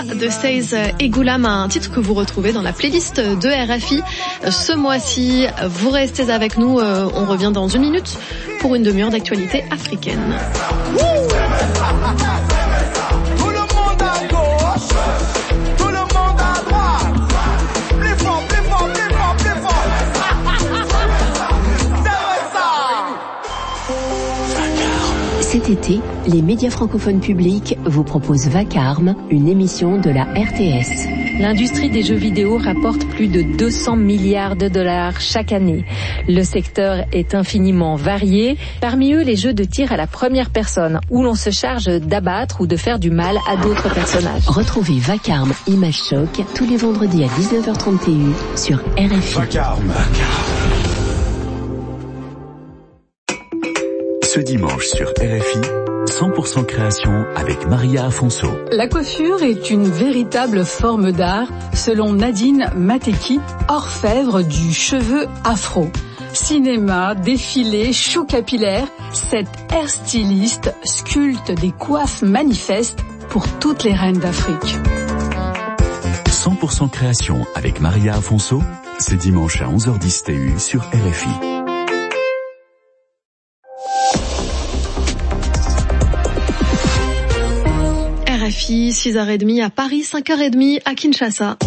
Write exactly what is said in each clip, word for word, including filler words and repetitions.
de Seiz et Goulam, un titre que vous retrouvez dans la playlist de R F I ce mois-ci. Vous restez avec nous, on revient dans une minute pour une demi-heure d'actualité africaine. Cet été, les médias francophones publics vous proposent Vacarme, une émission de la R T S. L'industrie des jeux vidéo rapporte plus de deux cents milliards de dollars chaque année. Le secteur est infiniment varié. Parmi eux, les jeux de tir à la première personne, où l'on se charge d'abattre ou de faire du mal à d'autres personnages. Retrouvez Vacarme Image Choc tous les vendredis à dix-neuf heures trente sur R F I. Vacarme. Ce dimanche sur R F I, cent pour cent création avec Maria Afonso. La coiffure est une véritable forme d'art, selon Nadine Mateki, orfèvre du cheveu afro. Cinéma, défilé, show capillaire, cette hairstyliste sculpte des coiffes manifestes pour toutes les reines d'Afrique. cent pour cent création avec Maria Afonso, c'est dimanche à onze heures dix T U sur R F I. R F I, six heures trente à Paris, cinq heures trente à Kinshasa.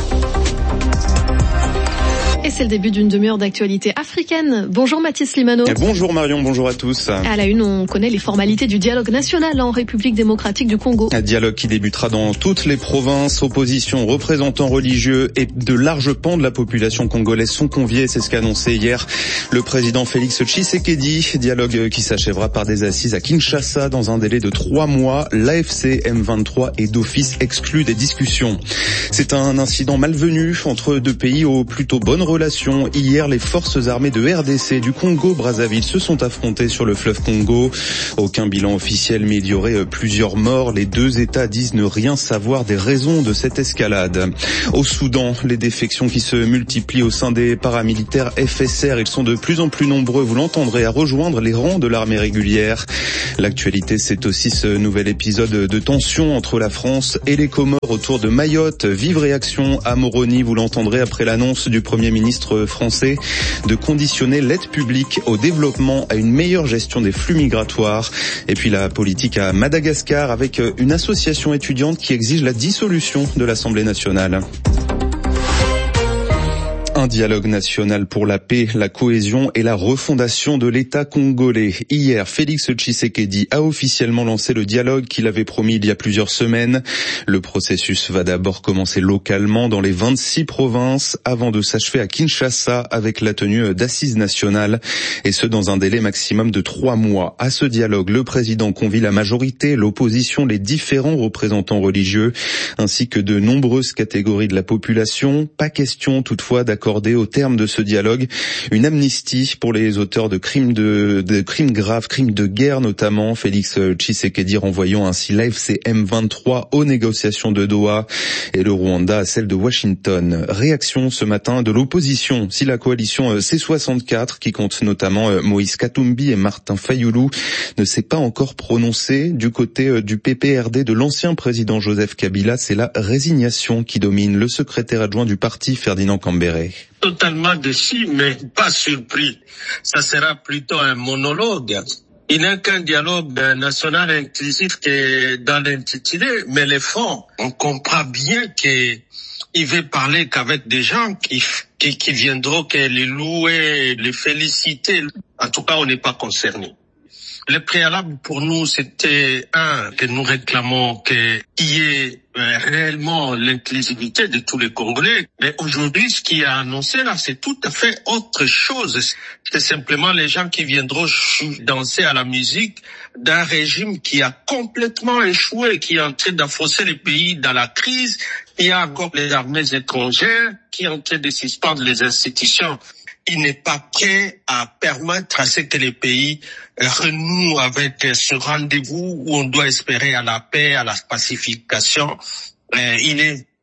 Et c'est le début d'une demi-heure d'actualité africaine. Bonjour Mathis Limano. Bonjour Marion, bonjour à tous. À la une, on connaît les formalités du dialogue national en République démocratique du Congo. Un dialogue qui débutera dans toutes les provinces. Opposition, représentants religieux et de larges pans de la population congolaise sont conviés. C'est ce qu'a annoncé hier le président Félix Tshisekedi. Dialogue qui s'achèvera par des assises à Kinshasa dans un délai de trois mois. L'A F C M vingt-trois est d'office exclu des discussions. C'est un incident malvenu entre deux pays aux plutôt bonnes relations. Hier, les forces armées de R D C du Congo-Brazzaville se sont affrontées sur le fleuve Congo. Aucun bilan officiel, mais il y aurait plusieurs morts. Les deux États disent ne rien savoir des raisons de cette escalade. Au Soudan, les défections qui se multiplient au sein des paramilitaires F S R. Ils sont de plus en plus nombreux, vous l'entendrez, à rejoindre les rangs de l'armée régulière. L'actualité, c'est aussi ce nouvel épisode de tension entre la France et les Comores autour de Mayotte. Vive réaction à Moroni, vous l'entendrez après l'annonce du Premier ministre français de conditionner l'aide publique au développement à une meilleure gestion des flux migratoires. Et puis la politique à Madagascar avec une association étudiante qui exige la dissolution de l'Assemblée nationale. Un dialogue national pour la paix, la cohésion et la refondation de l'État congolais. Hier, Félix Tshisekedi a officiellement lancé le dialogue qu'il avait promis il y a plusieurs semaines. Le processus va d'abord commencer localement dans les vingt-six provinces avant de s'achever à Kinshasa avec la tenue d'assises nationales et ce dans un délai maximum de trois mois. À ce dialogue, le président convie la majorité, l'opposition, les différents représentants religieux ainsi que de nombreuses catégories de la population. Pas question toutefois d'accorder au terme de ce dialogue une amnistie pour les auteurs de crimes de, de crimes graves, crimes de guerre notamment. Félix Tshisekedi renvoyant ainsi l'A F C M vingt-trois aux négociations de Doha et le Rwanda à celles de Washington. Réaction ce matin de l'opposition. Si la coalition C soixante-quatre, qui compte notamment Moïse Katumbi et Martin Fayoulou, ne s'est pas encore prononcée du côté du P P R D de l'ancien président Joseph Kabila, c'est la résignation qui domine. Le secrétaire adjoint du parti, Ferdinand Kambere. Totalement déçu, mais pas surpris. Ça sera plutôt un monologue. Il n'est qu'un dialogue national inclusif qui est dans l'intitulé, mais les fonds, on comprend bien qu'il veut parler qu'avec des gens qui, qui, qui viendront que les louer, les féliciter. En tout cas, on n'est pas concerné. Le préalable pour nous, c'était un, que nous réclamons que, qu'il y ait réellement l'inclusivité de tous les Congolais. Mais aujourd'hui, ce qui est annoncé là, c'est tout à fait autre chose. C'est simplement les gens qui viendront danser à la musique d'un régime qui a complètement échoué, qui est en train d'affausser les pays dans la crise. Il y a encore les armées étrangères qui sont en train de suspendre les institutions. Il n'est pas prêt à permettre à ce que les pays renouent avec ce rendez-vous où on doit espérer à la paix, à la pacification. Il est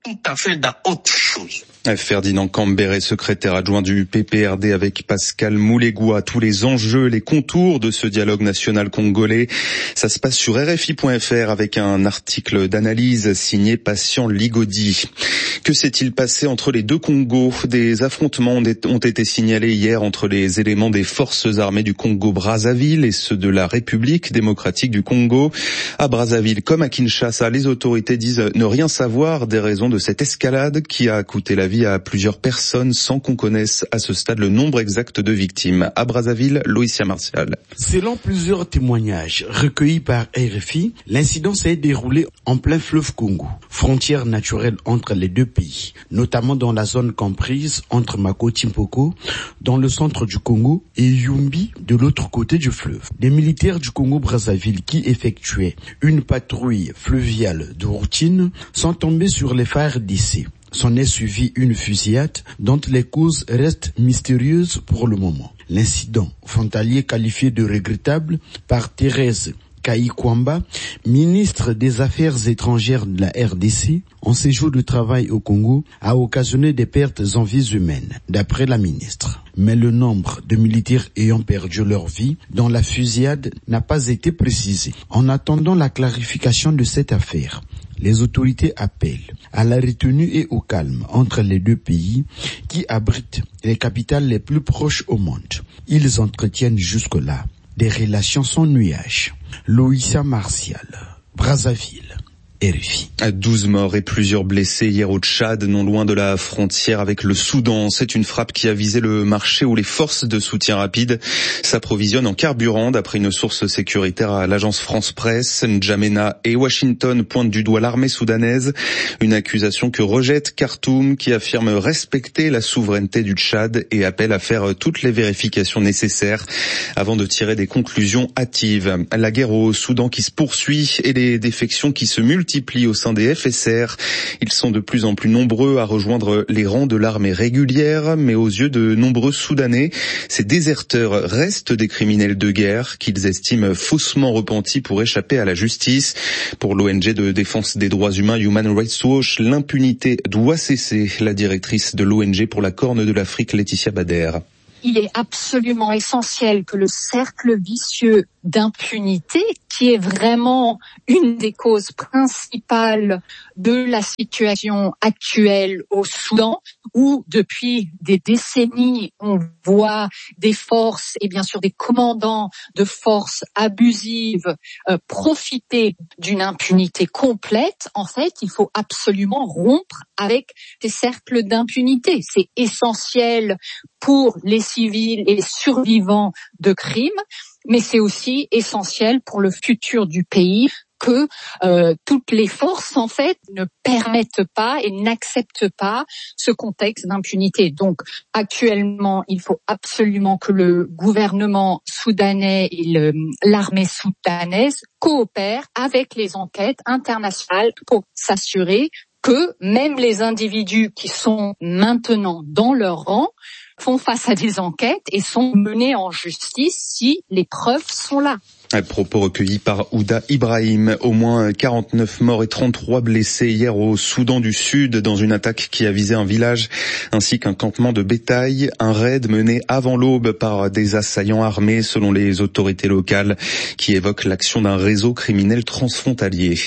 tout à fait dans autre chose. Ferdinand Cambéré, secrétaire adjoint du P P R D avec Pascal Moulégoua. Tous les enjeux, les contours de ce dialogue national congolais, ça se passe sur R F I point F R avec un article d'analyse signé Patient Ligodi. Que s'est-il passé entre les deux Congos? Des affrontements ont été signalés hier entre les éléments des forces armées du Congo-Brazzaville et ceux de la République démocratique du Congo. À Brazzaville comme à Kinshasa, les autorités disent ne rien savoir des raisons de cette escalade qui a coûté la vie à plusieurs personnes sans qu'on connaisse à ce stade le nombre exact de victimes. À Brazzaville, Loïcia Martial. Selon plusieurs témoignages recueillis par R F I, l'incident s'est déroulé en plein fleuve Congo, frontière naturelle entre les deux pays, notamment dans la zone comprise entre Mako-Timpoko, dans le centre du Congo, et Yumbi, de l'autre côté du fleuve. Des militaires du Congo-Brazzaville qui effectuaient une patrouille fluviale de routine sont tombés sur les phares d'Issé. S'en est suivi une fusillade dont les causes restent mystérieuses pour le moment. L'incident frontalier qualifié de regrettable par Thérèse Kayikwamba, ministre des Affaires étrangères de la R D C, en séjour de travail au Congo, a occasionné des pertes en vies humaines, d'après la ministre. Mais le nombre de militaires ayant perdu leur vie dans la fusillade n'a pas été précisé. En attendant la clarification de cette affaire, les autorités appellent à la retenue et au calme entre les deux pays qui abritent les capitales les plus proches au monde. Ils entretiennent jusque-là des relations sans nuages. Loïcia Martial, Brazzaville. R F I. douze morts et plusieurs blessés hier au Tchad, non loin de la frontière avec le Soudan. C'est une frappe qui a visé le marché où les forces de soutien rapide s'approvisionnent en carburant. D'après une source sécuritaire à l'agence France Presse, N'Djamena et Washington pointent du doigt l'armée soudanaise. Une accusation que rejette Khartoum, qui affirme respecter la souveraineté du Tchad et appelle à faire toutes les vérifications nécessaires avant de tirer des conclusions hâtives. La guerre au Soudan qui se poursuit et les défections qui se multiplient multiplient au sein des F S R. Ils sont de plus en plus nombreux à rejoindre les rangs de l'armée régulière, mais aux yeux de nombreux Soudanais, ces déserteurs restent des criminels de guerre qu'ils estiment faussement repentis pour échapper à la justice. Pour l'O N G de défense des droits humains Human Rights Watch, l'impunité doit cesser. La directrice de l'O N G pour la Corne de l'Afrique, Laetitia Bader. Il est absolument essentiel que le cercle vicieux d'impunité, qui est vraiment une des causes principales de la situation actuelle au Soudan, où depuis des décennies, on voit des forces et bien sûr des commandants de forces abusives euh, profiter d'une impunité complète. En fait, il faut absolument rompre avec ces cercles d'impunité. C'est essentiel pour les civils et les survivants de crimes, mais c'est aussi essentiel pour le futur du pays que euh, toutes les forces, en fait, ne permettent pas et n'acceptent pas ce contexte d'impunité. Donc, actuellement, il faut absolument que le gouvernement soudanais et le, l'armée soudanaise coopèrent avec les enquêtes internationales pour s'assurer que même les individus qui sont maintenant dans leur rang font face à des enquêtes et sont menés en justice si les preuves sont là. Un propos recueillis par Ouda Ibrahim. Au moins quarante-neuf morts et trente-trois blessés hier au Soudan du Sud dans une attaque qui a visé un village ainsi qu'un campement de bétail. Un raid mené avant l'aube par des assaillants armés selon les autorités locales qui évoquent l'action d'un réseau criminel transfrontalier.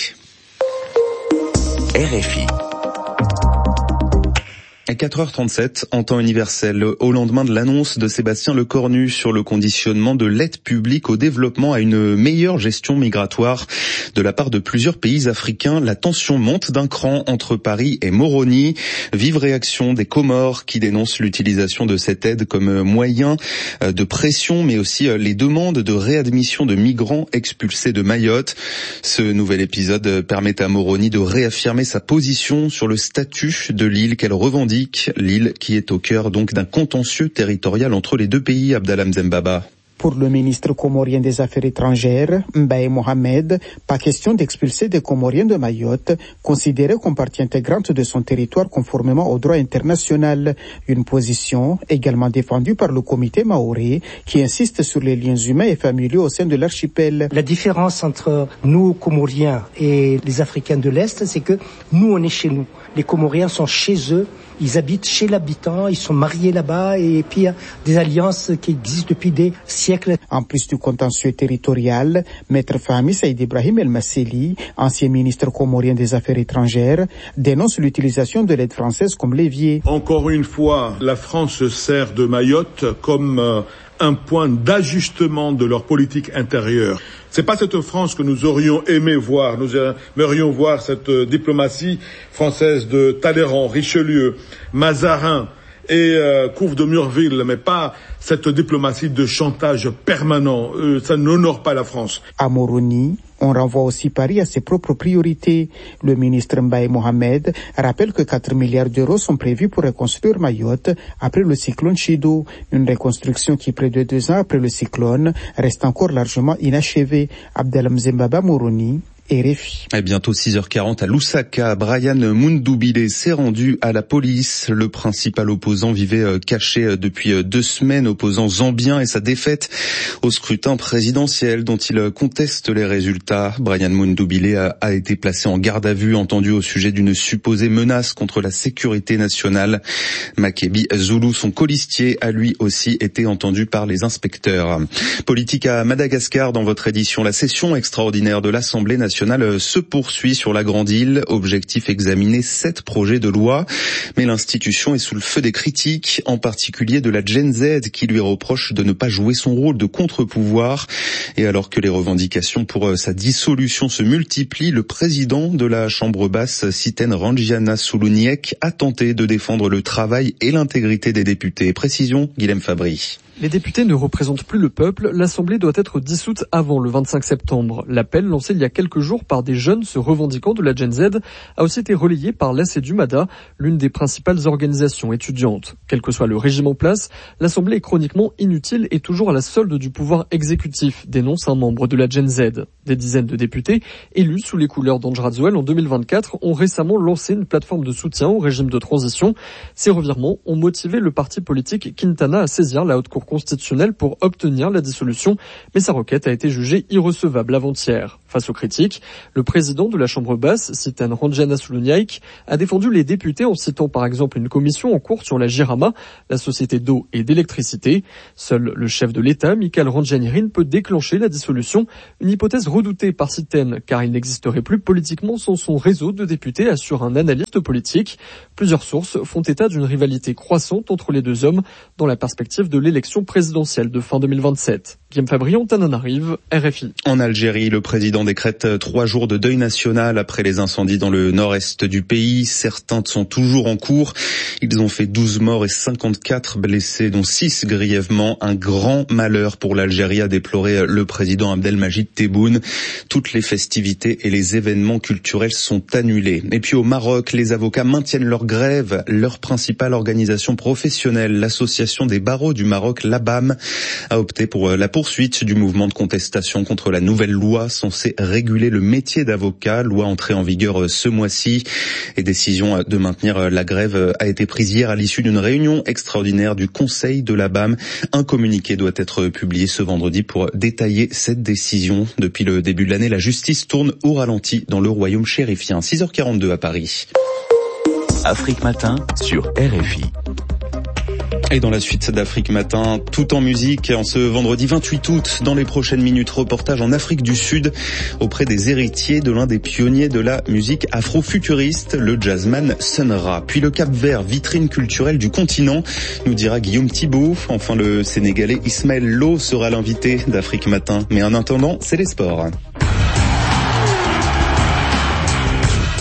R F I. À quatre heures trente-sept, en temps universel, au lendemain de l'annonce de Sébastien Lecornu sur le conditionnement de l'aide publique au développement à une meilleure gestion migratoire de la part de plusieurs pays africains, la tension monte d'un cran entre Paris et Moroni. Vive réaction des Comores qui dénoncent l'utilisation de cette aide comme moyen de pression, mais aussi les demandes de réadmission de migrants expulsés de Mayotte. Ce nouvel épisode permet à Moroni de réaffirmer sa position sur le statut de l'île qu'elle revendique. L'île qui est au cœur donc d'un contentieux territorial entre les deux pays, Abdallah Mzembaba. Pour le ministre comorien des Affaires étrangères, Mbaye Mohamed, pas question d'expulser des Comoriens de Mayotte, considérés comme partie intégrante de son territoire conformément au droit international. Une position également défendue par le comité maoré, qui insiste sur les liens humains et familiaux au sein de l'archipel. La différence entre nous, Comoriens, et les Africains de l'Est, c'est que nous, on est chez nous. Les Comoriens sont chez eux. Ils habitent chez l'habitant, ils sont mariés là-bas et puis il y a des alliances qui existent depuis des siècles. En plus du contentieux territorial, Maître Fahmi Saïd Ibrahim El Masseli, ancien ministre comorien des Affaires étrangères, dénonce l'utilisation de l'aide française comme levier. Encore une fois, la France se sert de Mayotte comme euh, un point d'ajustement de leur politique intérieure. C'est pas cette France que nous aurions aimé voir. Nous aimerions voir cette euh, diplomatie française de Talleyrand, Richelieu, Mazarin et euh, Couve de Murville, mais pas cette diplomatie de chantage permanent. Euh, ça n'honore pas la France. À Moroni, on renvoie aussi Paris à ses propres priorités. Le ministre Mbaye Mohamed rappelle que quatre milliards d'euros sont prévus pour reconstruire Mayotte après le cyclone Chido. Une reconstruction qui, près de deux ans après le cyclone, reste encore largement inachevée. Abdelhamzem Baba Moroni. R F I. Et bientôt six heures quarante à Lusaka, Brian Mundubile s'est rendu à la police. Le principal opposant vivait caché depuis deux semaines, opposant zambien et sa défaite au scrutin présidentiel dont il conteste les résultats. Brian Mundubile a, a été placé en garde à vue, entendu au sujet d'une supposée menace contre la sécurité nationale. Makebi Zulu, son colistier, a lui aussi été entendu par les inspecteurs. Politique à Madagascar dans votre édition. La session extraordinaire de l'Assemblée nationale se poursuit sur la Grande Île. Objectif, examiner sept projets de loi. Mais l'institution est sous le feu des critiques, en particulier de la Gen Z qui lui reproche de ne pas jouer son rôle de contre-pouvoir. Et alors que les revendications pour sa dissolution se multiplient, le président de la Chambre basse, Siten Rangiana Suluniek, a tenté de défendre le travail et l'intégrité des députés. Précision, Guilhem Fabry. Les députés ne représentent plus le peuple, l'Assemblée doit être dissoute avant le vingt-cinq septembre. L'appel lancé il y a quelques jours par des jeunes se revendiquant de la Gen Z a aussi été relayé par l'A C E D U M A D A, l'une des principales organisations étudiantes. Quel que soit le régime en place, l'Assemblée est chroniquement inutile et toujours à la solde du pouvoir exécutif, dénonce un membre de la Gen Z. Des dizaines de députés, élus sous les couleurs d'Andj Razouel en deux mille vingt-quatre, ont récemment lancé une plateforme de soutien au régime de transition. Ces revirements ont motivé le parti politique Quintana à saisir la Haute Cour constitutionnelle pour obtenir la dissolution, mais sa requête a été jugée irrecevable avant-hier. Face aux critiques, le président de la Chambre basse, Siten Rangiana Suluniek, a défendu les députés en citant par exemple une commission en cours sur la Jirama, la société d'eau et d'électricité. Seul le chef de l'État, Michael Randjanirin, peut déclencher la dissolution, une hypothèse redoutée par Siten, car il n'existerait plus politiquement sans son réseau de députés, assure un analyste politique. Plusieurs sources font état d'une rivalité croissante entre les deux hommes dans la perspective de l'élection présidentielle de fin deux mille vingt-sept. Guillaume Fabrion, Tananarive, R F I. En Algérie, le président décrète trois jours de deuil national après les incendies dans le nord-est du pays. Certains sont toujours en cours. Ils ont fait douze morts et cinquante-quatre blessés, dont six grièvement. Un grand malheur pour l'Algérie, a déploré le président Abdelmajid Tebboune. Toutes les festivités et les événements culturels sont annulés. Et puis au Maroc, les avocats maintiennent leur grève. Leur principale organisation professionnelle, l'association des barreaux du Maroc, l'A B A M, a opté pour la poursuite du mouvement de contestation contre la nouvelle loi censée réguler le métier d'avocat, loi entrée en vigueur ce mois-ci. Et décision de maintenir la grève a été prise hier à l'issue d'une réunion extraordinaire du Conseil de l'A B A M. Un communiqué doit être publié ce vendredi pour détailler cette décision. Depuis le début de l'année, la justice tourne au ralenti dans le royaume chérifien. six heures quarante-deux à Paris. Afrique Matin sur R F I. Et dans la suite d'Afrique Matin, tout en musique, en ce vendredi vingt-huit août, dans les prochaines minutes, reportage en Afrique du Sud auprès des héritiers de l'un des pionniers de la musique afro-futuriste, le jazzman Sun Ra. Puis le Cap-Vert, vitrine culturelle du continent, nous dira Guillaume Thibault. Enfin, le Sénégalais Ismaël Lo sera l'invité d'Afrique Matin. Mais en attendant, c'est les sports.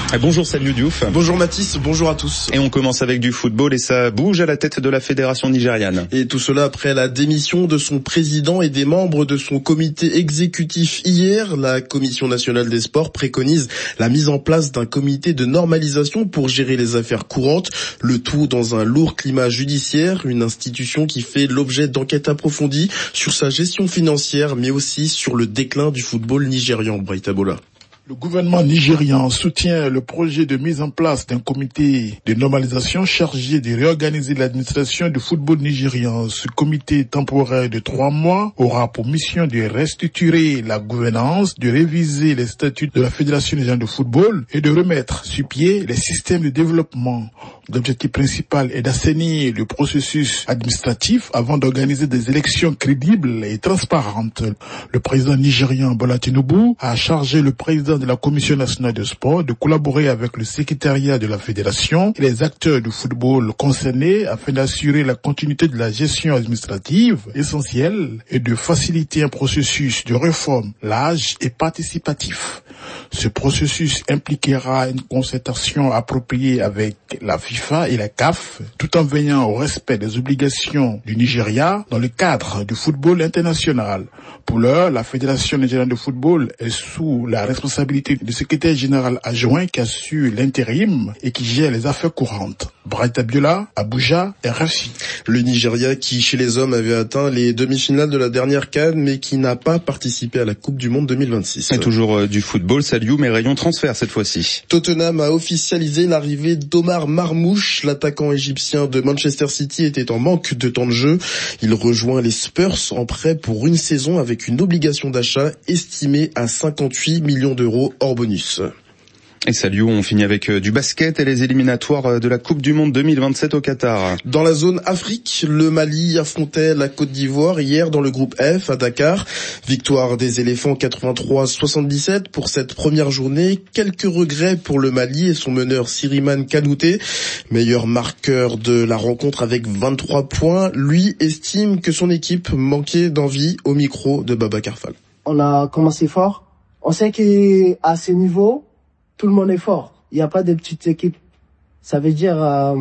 Bonjour Saliou Diouf. Bonjour Mathis, bonjour à tous. Et on commence avec du football et ça bouge à la tête de la fédération nigériane. Et tout cela après la démission de son président et des membres de son comité exécutif hier. La Commission nationale des sports préconise la mise en place d'un comité de normalisation pour gérer les affaires courantes. Le tout dans un lourd climat judiciaire, une institution qui fait l'objet d'enquêtes approfondies sur sa gestion financière mais aussi sur le déclin du football nigérian. Braïta Bola. Le gouvernement nigérian soutient le projet de mise en place d'un comité de normalisation chargé de réorganiser l'administration du football nigérian. Ce comité temporaire de trois mois aura pour mission de restructurer la gouvernance, de réviser les statuts de la Fédération nigériane de football et de remettre sur pied les systèmes de développement. L'objectif principal est d'assainir le processus administratif avant d'organiser des élections crédibles et transparentes. Le président nigérian Bola Tinubu a chargé le président de la Commission nationale de sport de collaborer avec le secrétariat de la fédération et les acteurs du football concernés afin d'assurer la continuité de la gestion administrative essentielle et de faciliter un processus de réforme large et participatif. Ce processus impliquera une concertation appropriée avec la FIFA et la C A F, tout en veillant au respect des obligations du Nigeria dans le cadre du football international. Pour l'heure, la Fédération nigériane de football est sous la responsabilité du secrétaire général adjoint qui assure l'intérim et qui gère les affaires courantes. Braïta Biola, Abuja, R F I. Le Nigeria qui, chez les hommes, avait atteint les demi-finales de la dernière C A N, mais qui n'a pas participé à la Coupe du Monde deux mille vingt-six. Et toujours euh, du football, Saliou, mais rayon transfert cette fois-ci. Tottenham a officialisé l'arrivée d'Omar Marmouche. L'attaquant égyptien de Manchester City était en manque de temps de jeu. Il rejoint les Spurs en prêt pour une saison avec une obligation d'achat estimée à cinquante-huit millions d'euros hors bonus. Et Saliou, on finit avec du basket et les éliminatoires de la Coupe du Monde deux mille vingt-sept au Qatar. Dans la zone Afrique, le Mali affrontait la Côte d'Ivoire hier dans le groupe F à Dakar. Victoire des éléphants quatre-vingt-trois à soixante-dix-sept pour cette première journée. Quelques regrets pour le Mali et son meneur Siriman Kanouté, meilleur marqueur de la rencontre avec vingt-trois points. Lui estime que son équipe manquait d'envie au micro de Babacar Fall. On a commencé fort. On sait qu'à ce niveau, tout le monde est fort. Il n'y a pas de petites équipes. Ça veut dire, euh,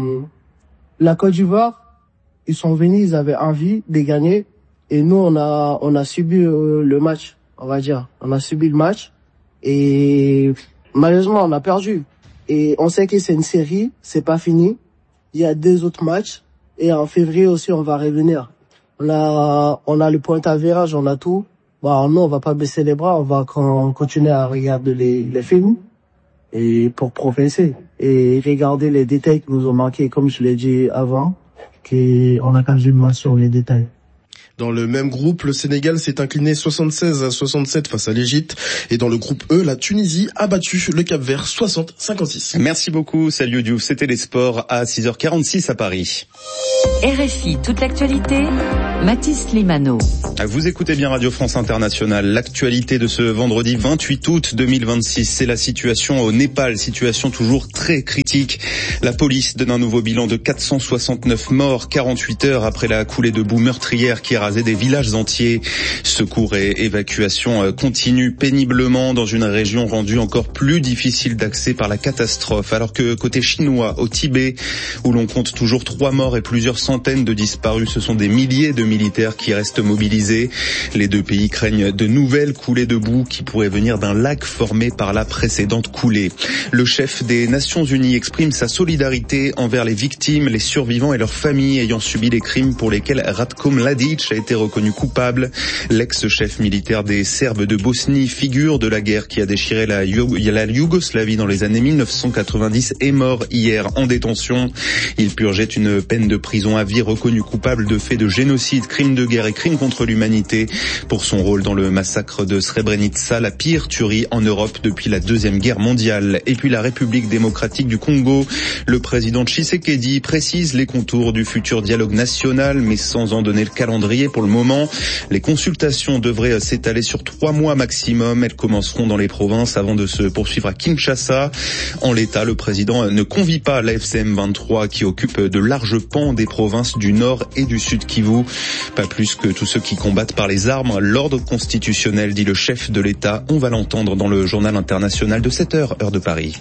la Côte d'Ivoire, ils sont venus, ils avaient envie de gagner. Et nous, on a, on a subi euh, le match, on va dire. On a subi le match. Et malheureusement, on a perdu. Et on sait que c'est une série, c'est pas fini. Il y a deux autres matchs. Et en février aussi, on va revenir. On a, on a le point average, on a tout. Bon, nous, on va pas baisser les bras, on va continuer à regarder les, les films. Et pour progresser et regarder les détails qui nous ont manqué, comme je l'ai dit avant, qu'on a quand même sur les détails. Dans le même groupe, le Sénégal s'est incliné soixante-seize à soixante-sept face à l'Égypte. Et dans le groupe E, la Tunisie a battu le Cap-Vert soixante à cinquante-six. Merci beaucoup, Saliou Diouf. C'était les sports à six heures quarante-six à Paris. R F I, toute l'actualité, Mathis Limano. Vous écoutez bien Radio France Internationale. L'actualité de ce vendredi vingt-huit août deux mille vingt-six, c'est la situation au Népal, situation toujours très critique. La police donne un nouveau bilan de quatre cent soixante-neuf morts, quarante-huit heures après la coulée de boue meurtrière qui a rasé des villages entiers. Secours et évacuation continuent péniblement dans une région rendue encore plus difficile d'accès par la catastrophe. Alors que côté chinois, au Tibet, où l'on compte toujours trois morts et plusieurs centaines de disparus, ce sont des milliers de militaires qui restent mobilisés. Les deux pays craignent de nouvelles coulées de boue qui pourraient venir d'un lac formé par la précédente coulée. Le chef des Nations Unies exprime sa solidarité envers les victimes, les survivants et leurs familles ayant subi les crimes pour lesquels Ratko Mladic a été reconnu coupable. L'ex-chef militaire des Serbes de Bosnie, figure de la guerre qui a déchiré la, la Yougoslavie dans les années mille neuf cent quatre-vingt-dix, est mort hier en détention. Il purgeait une peine de prison à vie, reconnu coupable de faits de génocide, crimes de guerre et crimes contre l'humanité pour son rôle dans le massacre de Srebrenica, la pire tuerie en Europe depuis la Deuxième Guerre mondiale. Et puis la République démocratique du Congo, le président Tshisekedi précise les contours du futur dialogue national, mais sans en donner le calendrier pour le moment. Les consultations devraient s'étaler sur trois mois maximum. Elles commenceront dans les provinces avant de se poursuivre à Kinshasa. En l'état, le président ne convie pas l'A F C M vingt-trois qui occupe de larges pans des provinces du Nord et du Sud Kivu. Pas plus que tous ceux qui combattent par les armes l'ordre constitutionnel, dit le chef de l'État. On va l'entendre dans le journal international de sept heures, heure de Paris.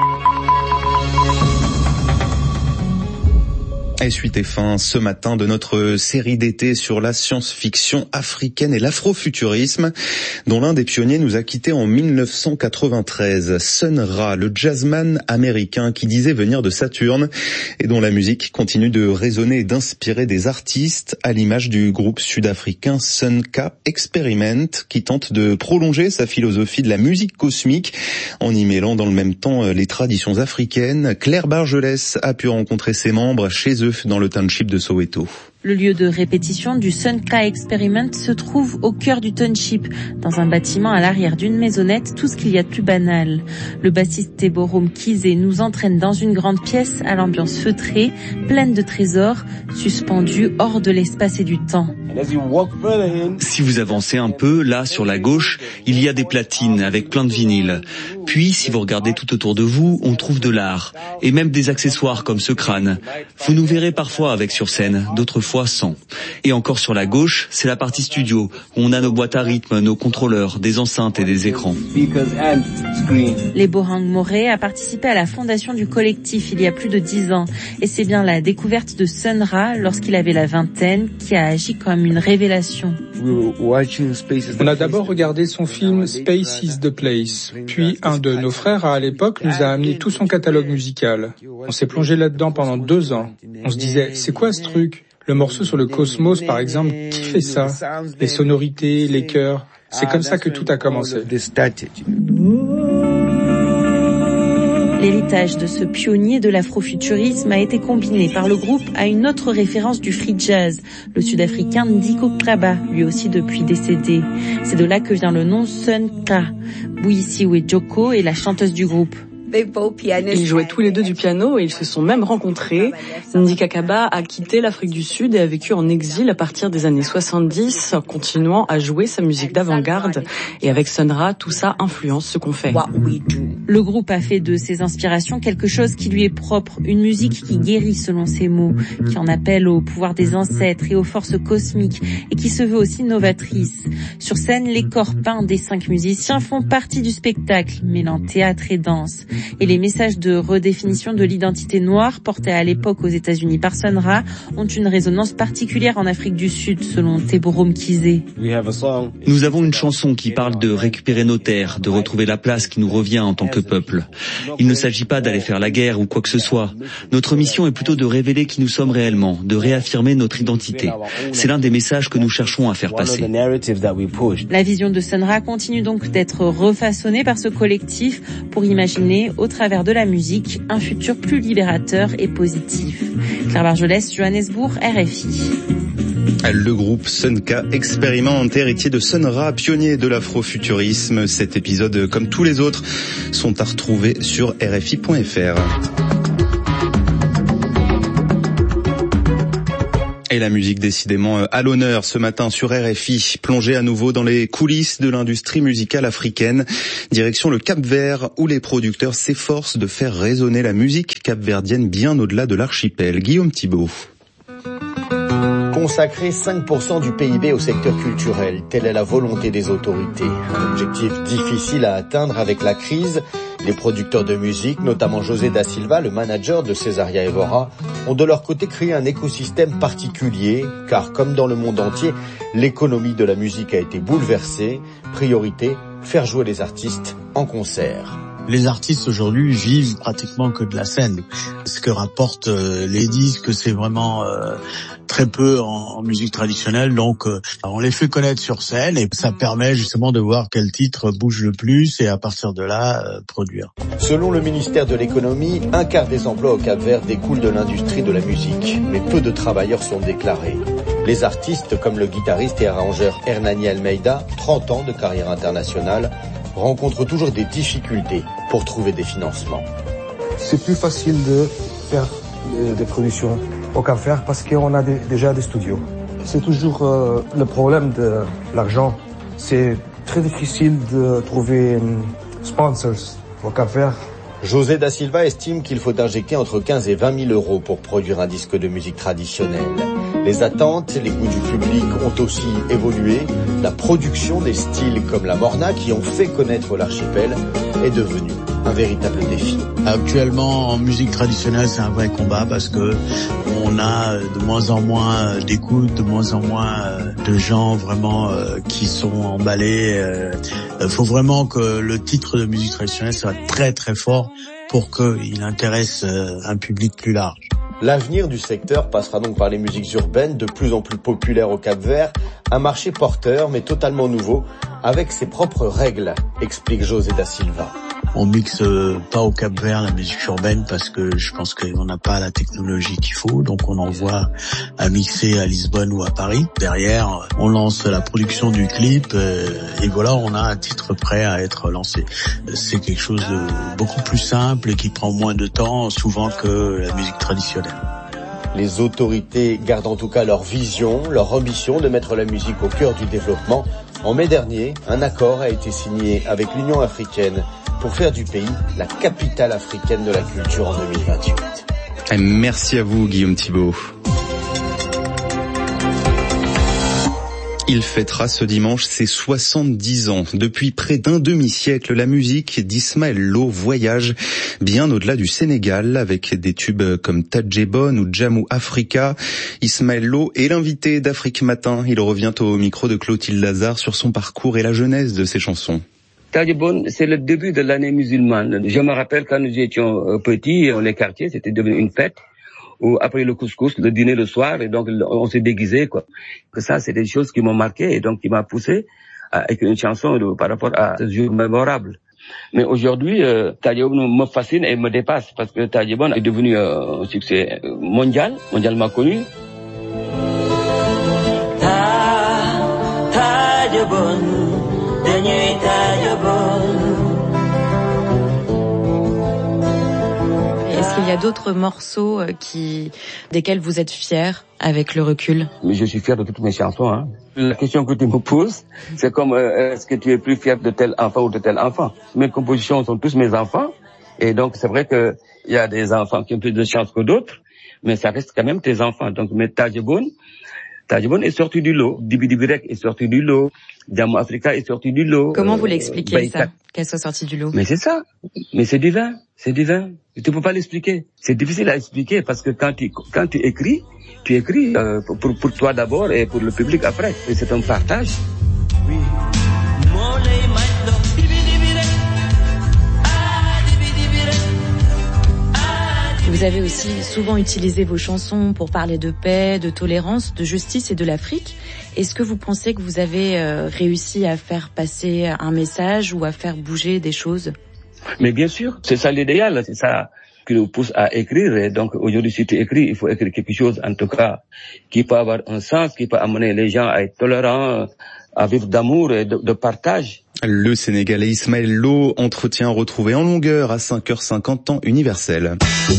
Et suite et fin ce matin de notre série d'été sur la science-fiction africaine et l'afrofuturisme, dont l'un des pionniers nous a quittés en mille neuf cent quatre-vingt-treize. Sun Ra, le jazzman américain qui disait venir de Saturne et dont la musique continue de résonner et d'inspirer des artistes, à l'image du groupe sud-africain Sun Ka Experiment, qui tente de prolonger sa philosophie de la musique cosmique en y mêlant dans le même temps les traditions africaines. Claire Bargelès a pu rencontrer ses membres chez eux dans le township de Soweto. Le lieu de répétition du Sun Ka Experiment se trouve au cœur du township, dans un bâtiment à l'arrière d'une maisonnette, tout ce qu'il y a de plus banal. Le bassiste Teborom Kizé nous entraîne dans une grande pièce à l'ambiance feutrée, pleine de trésors, suspendus hors de l'espace et du temps. Si vous avancez un peu, là, sur la gauche, il y a des platines avec plein de vinyles. Puis, si vous regardez tout autour de vous, on trouve de l'art, et même des accessoires comme ce crâne. Vous nous verrez parfois avec sur scène, d'autres fois sans. Et encore sur la gauche, c'est la partie studio, où on a nos boîtes à rythme, nos contrôleurs, des enceintes et des écrans. Les Borang Moré a participé à la fondation du collectif il y a plus de dix ans. Et c'est bien la découverte de Sun Ra, lorsqu'il avait la vingtaine, qui a agi comme une révélation. On a d'abord regardé son film Space is the Place. Puis un de nos frères à l'époque nous a amené tout son catalogue musical. On s'est plongé là-dedans pendant deux ans. On se disait, c'est quoi ce truc ? Le morceau sur le cosmos, par exemple, qui fait ça ? Les sonorités, les chœurs. C'est comme ça que tout a commencé. L'héritage de ce pionnier de l'afrofuturisme a été combiné par le groupe à une autre référence du free jazz, le sud-africain Ndiko Kraba, lui aussi depuis décédé. C'est de là que vient le nom Sun Ka. Buyisiwe Joko est la chanteuse du groupe. Ils jouaient tous les deux du piano et ils se sont même rencontrés. Ndiko Kraba a quitté l'Afrique du Sud et a vécu en exil à partir des années soixante-dix, continuant à jouer sa musique d'avant-garde. Et avec Sun Ra, tout ça influence ce qu'on fait. Le groupe a fait de ses inspirations quelque chose qui lui est propre, une musique qui guérit selon ses mots, qui en appelle au pouvoir des ancêtres et aux forces cosmiques et qui se veut aussi novatrice. Sur scène, les corps peints des cinq musiciens font partie du spectacle, mêlant théâtre et danse. Et les messages de redéfinition de l'identité noire portés à l'époque aux États-Unis par Sun Ra ont une résonance particulière en Afrique du Sud, selon Teborom Kizé. Nous avons une chanson qui parle de récupérer nos terres, de retrouver la place qui nous revient en tant que peuple. Il ne s'agit pas d'aller faire la guerre ou quoi que ce soit. Notre mission est plutôt de révéler qui nous sommes réellement, de réaffirmer notre identité. C'est l'un des messages que nous cherchons à faire passer. La vision de Sun Ra continue donc d'être refaçonnée par ce collectif pour imaginer, au travers de la musique, un futur plus libérateur et positif. Claire Bargelès, Johannesburg, R F I. Le groupe Sun Ka Experiment, héritier de Sun Ra, pionnier de l'afrofuturisme. Cet épisode, comme tous les autres, sont à retrouver sur R F I point F R. Et la musique décidément à l'honneur ce matin sur R F I, plongée à nouveau dans les coulisses de l'industrie musicale africaine. Direction le Cap-Vert où les producteurs s'efforcent de faire résonner la musique capverdienne bien au-delà de l'archipel. Guillaume Thibault. Consacrer cinq pour cent du P I B au secteur culturel, telle est la volonté des autorités. Un objectif difficile à atteindre avec la crise. Les producteurs de musique, notamment José da Silva, le manager de Cesaria Evora, ont de leur côté créé un écosystème particulier, car comme dans le monde entier, l'économie de la musique a été bouleversée. Priorité, faire jouer les artistes en concert. Les artistes aujourd'hui vivent pratiquement que de la scène. Ce que rapportent euh, les disques, c'est vraiment euh, très peu en, en musique traditionnelle. Donc, euh, on les fait connaître sur scène et ça permet justement de voir quel titre bouge le plus et à partir de là, euh, produire. Selon le ministère de l'économie, un quart des emplois au Cap-Vert découlent de l'industrie de la musique, mais peu de travailleurs sont déclarés. Les artistes, comme le guitariste et arrangeur Hernani Almeida, trente ans de carrière internationale, rencontrent toujours des difficultés pour trouver des financements. C'est plus facile de faire des productions au Cap-Vert parce qu'on a des, déjà des studios. C'est toujours euh, le problème de l'argent. C'est très difficile de trouver um, sponsors au Cap-Vert José da Silva estime qu'il faut injecter entre quinze et vingt mille euros pour produire un disque de musique traditionnelle. Les attentes, les goûts du public ont aussi évolué. La production des styles comme la morna qui ont fait connaître l'archipel est devenue un véritable défi. Actuellement, en musique traditionnelle, c'est un vrai combat parce que on a de moins en moins d'écoute, de moins en moins de gens vraiment euh, qui sont emballés. Il euh, faut vraiment que le titre de musique traditionnelle soit très très fort pour qu'il intéresse euh, un public plus large. L'avenir du secteur passera donc par les musiques urbaines de plus en plus populaires au Cap-Vert, un marché porteur mais totalement nouveau, avec ses propres règles, explique José da Silva. On mixe pas au Cap-Vert la musique urbaine parce que je pense qu'on n'a pas la technologie qu'il faut, donc on envoie à mixer à Lisbonne ou à Paris. Derrière, on lance la production du clip et voilà, on a un titre prêt à être lancé. C'est quelque chose de beaucoup plus simple et qui prend moins de temps souvent que la musique traditionnelle. Les autorités gardent en tout cas leur vision, leur ambition de mettre la musique au cœur du développement. En mai dernier, un accord a été signé avec l'Union africaine pour faire du pays la capitale africaine de la culture en deux mille vingt-huit. Merci à vous, Guillaume Thibault. Il fêtera ce dimanche ses soixante-dix ans. Depuis près d'un demi-siècle, la musique d'Ismaël Lo voyage bien au-delà du Sénégal avec des tubes comme Tadjebon ou Jamou Africa. Ismaël Lo est l'invité d'Afrique Matin. Il revient au micro de Clotilde Lazare sur son parcours et la genèse de ses chansons. Tadjebon, c'est le début de l'année musulmane. Je me rappelle quand nous étions petits, dans les quartiers, c'était devenu une fête. Ou après le couscous, le dîner le soir, et donc on s'est déguisé, quoi. Que ça, c'est des choses qui m'ont marqué et donc qui m'a poussé à écrire une chanson de, par rapport à ce jour mémorable. Mais aujourd'hui, euh, Tadjebon me fascine et me dépasse parce que Tadjebon est devenu euh, un succès mondial, mondialement connu. Tadjebon, dernier Tadjebon. Est-ce qu'il y a d'autres morceaux qui, desquels vous êtes fiers avec le recul? Je suis fier de toutes mes chansons. Hein. La question que tu me poses, c'est comme euh, est-ce que tu es plus fier de tel enfant ou de tel enfant? Mes compositions sont tous mes enfants, et donc c'est vrai que il y a des enfants qui ont plus de chance que d'autres, mais ça reste quand même tes enfants. Donc, mais Tadjebon, Tadjebon est sorti du lot, Dibi Dibi Rek est sorti du lot, Jamou Africa est sorti du lot. Comment euh, vous l'expliquez bah, ça, qu'elle soit sortie du lot? Mais c'est ça, mais c'est divin, c'est divin. Tu ne peux pas l'expliquer. C'est difficile à expliquer parce que quand tu quand tu écris, tu écris euh, pour pour toi d'abord et pour le public après. Et c'est un partage. Oui. Vous avez aussi souvent utilisé vos chansons pour parler de paix, de tolérance, de justice et de l'Afrique. Est-ce que vous pensez que vous avez euh, réussi à faire passer un message ou à faire bouger des choses? Mais bien sûr, c'est ça l'idéal, c'est ça qui nous pousse à écrire. Et donc aujourd'hui, si tu écris, il faut écrire quelque chose, en tout cas, qui peut avoir un sens, qui peut amener les gens à être tolérants, à vivre d'amour et de, de partage. Le Sénégalais Ismaël Lo, entretien retrouvé en longueur à cinq heures cinquante temps universel.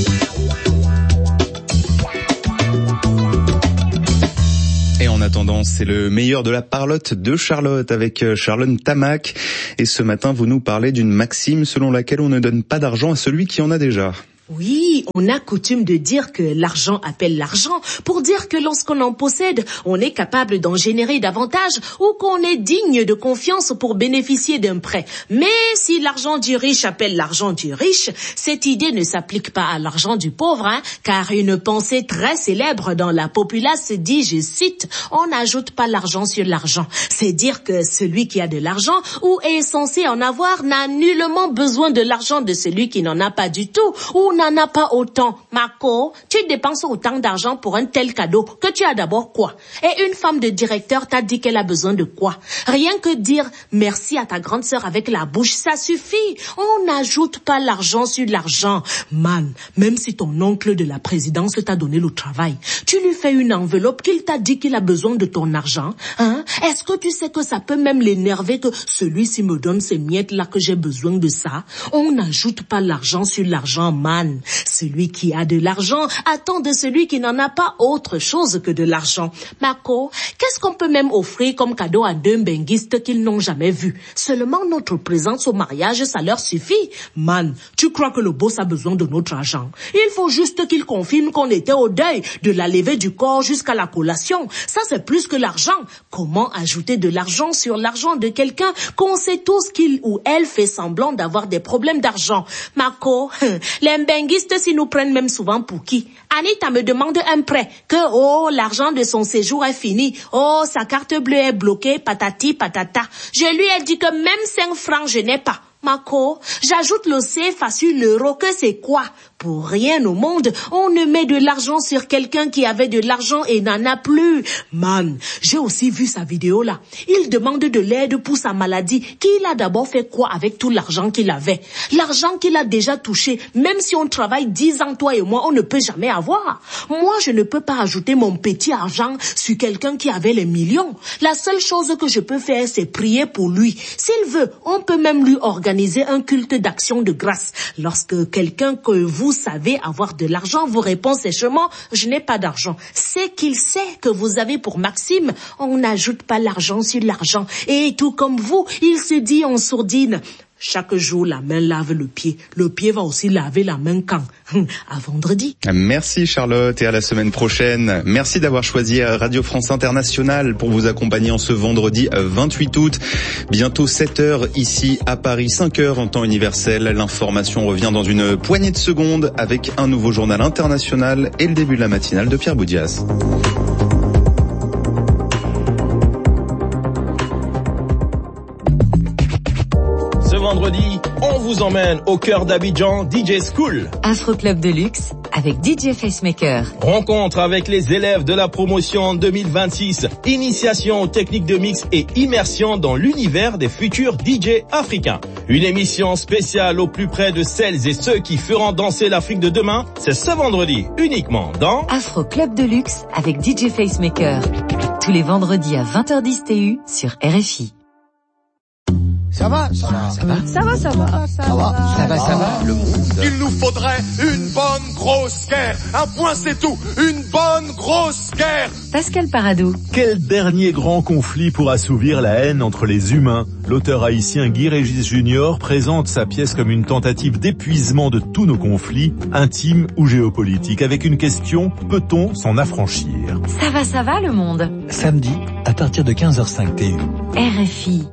Et en attendant, c'est le meilleur de la parlotte de Charlotte avec Charlone Tamac. Et ce matin, vous nous parlez d'une maxime selon laquelle on ne donne pas d'argent à celui qui en a déjà. Oui, on a coutume de dire que l'argent appelle l'argent pour dire que lorsqu'on en possède, on est capable d'en générer davantage ou qu'on est digne de confiance pour bénéficier d'un prêt. Mais si l'argent du riche appelle l'argent du riche, cette idée ne s'applique pas à l'argent du pauvre, hein, car une pensée très célèbre dans la populace dit, je cite, on n'ajoute pas l'argent sur l'argent. C'est dire que celui qui a de l'argent ou est censé en avoir n'a nullement besoin de l'argent de celui qui n'en a pas du tout ou n'en a pas autant. Marco, tu dépenses autant d'argent pour un tel cadeau que tu as d'abord quoi? Et une femme de directeur t'a dit qu'elle a besoin de quoi? Rien que dire merci à ta grande sœur avec la bouche, ça suffit. On n'ajoute pas l'argent sur l'argent. Man, même si ton oncle de la présidence t'a donné le travail, tu lui fais une enveloppe qu'il t'a dit qu'il a besoin de ton argent, hein? Est-ce que tu sais que ça peut même l'énerver que celui-ci me donne ces miettes là que j'ai besoin de ça? On n'ajoute pas l'argent sur l'argent, man. C'est Celui qui a de l'argent attend de celui qui n'en a pas autre chose que de l'argent. Marco, qu'est-ce qu'on peut même offrir comme cadeau à deux benguistes qu'ils n'ont jamais vus? Seulement notre présence au mariage, ça leur suffit. Man, tu crois que le boss a besoin de notre argent? Il faut juste qu'il confirme qu'on était au deuil, de la levée du corps jusqu'à la collation. Ça, c'est plus que l'argent. Comment ajouter de l'argent sur l'argent de quelqu'un qu'on sait tous qu'il ou elle fait semblant d'avoir des problèmes d'argent? Marco, les benguistes s'y nous prennent même souvent pour qui? Anita me demande un prêt, que oh, l'argent de son séjour est fini, oh, sa carte bleue est bloquée, patati patata. Je lui ai dit que même cinq francs je n'ai pas. Marco, j'ajoute le C F A sur l'euro, que c'est quoi? Pour rien au monde, on ne met de l'argent sur quelqu'un qui avait de l'argent et n'en a plus. Man, j'ai aussi vu sa vidéo là. Il demande de l'aide pour sa maladie. Qu'il a d'abord fait quoi avec tout l'argent qu'il avait? L'argent qu'il a déjà touché, même si on travaille dix ans, toi et moi, on ne peut jamais avoir. Moi, je ne peux pas ajouter mon petit argent sur quelqu'un qui avait les millions. La seule chose que je peux faire, c'est prier pour lui. S'il veut, on peut même lui organiser un culte d'action de grâce. Lorsque quelqu'un que vous savez avoir de l'argent vous répond sèchement « je n'ai pas d'argent », c'est qu'il sait que vous avez pour maxime « on n'ajoute pas l'argent sur l'argent ». Et tout comme vous, il se dit en sourdine « chaque jour, la main lave le pied. Le pied va aussi laver la main quand? À vendredi. » Merci Charlotte et à la semaine prochaine. Merci d'avoir choisi Radio France Internationale pour vous accompagner en ce vendredi vingt-huit août. Bientôt sept heures ici à Paris, cinq heures en temps universel. L'information revient dans une poignée de secondes avec un nouveau journal international et le début de la matinale de Pierre Boudias. Vendredi, on vous emmène au cœur d'Abidjan, D J School. Afro Club de luxe avec D J Facemaker. Rencontre avec les élèves de la promotion deux mille vingt-six. Initiation aux techniques de mix et immersion dans l'univers des futurs D J africains. Une émission spéciale au plus près de celles et ceux qui feront danser l'Afrique de demain. C'est ce vendredi, uniquement dans Afro Club de luxe avec D J Facemaker. Tous les vendredis à vingt heures dix T U sur R F I. Ça va, ça va, ça va, ça va, ça va, ça va, ça va, ça va, le monde. Il nous faudrait une bonne grosse guerre. Un point, c'est tout. Une bonne grosse guerre. Pascal Paradou. Quel dernier grand conflit pour assouvir la haine entre les humains? L'auteur haïtien Guy Régis Junior présente sa pièce comme une tentative d'épuisement de tous nos conflits, intimes ou géopolitiques, avec une question: peut-on s'en affranchir? Ça va, ça va, le monde. Samedi, à partir de quinze heures cinq T U. R F I.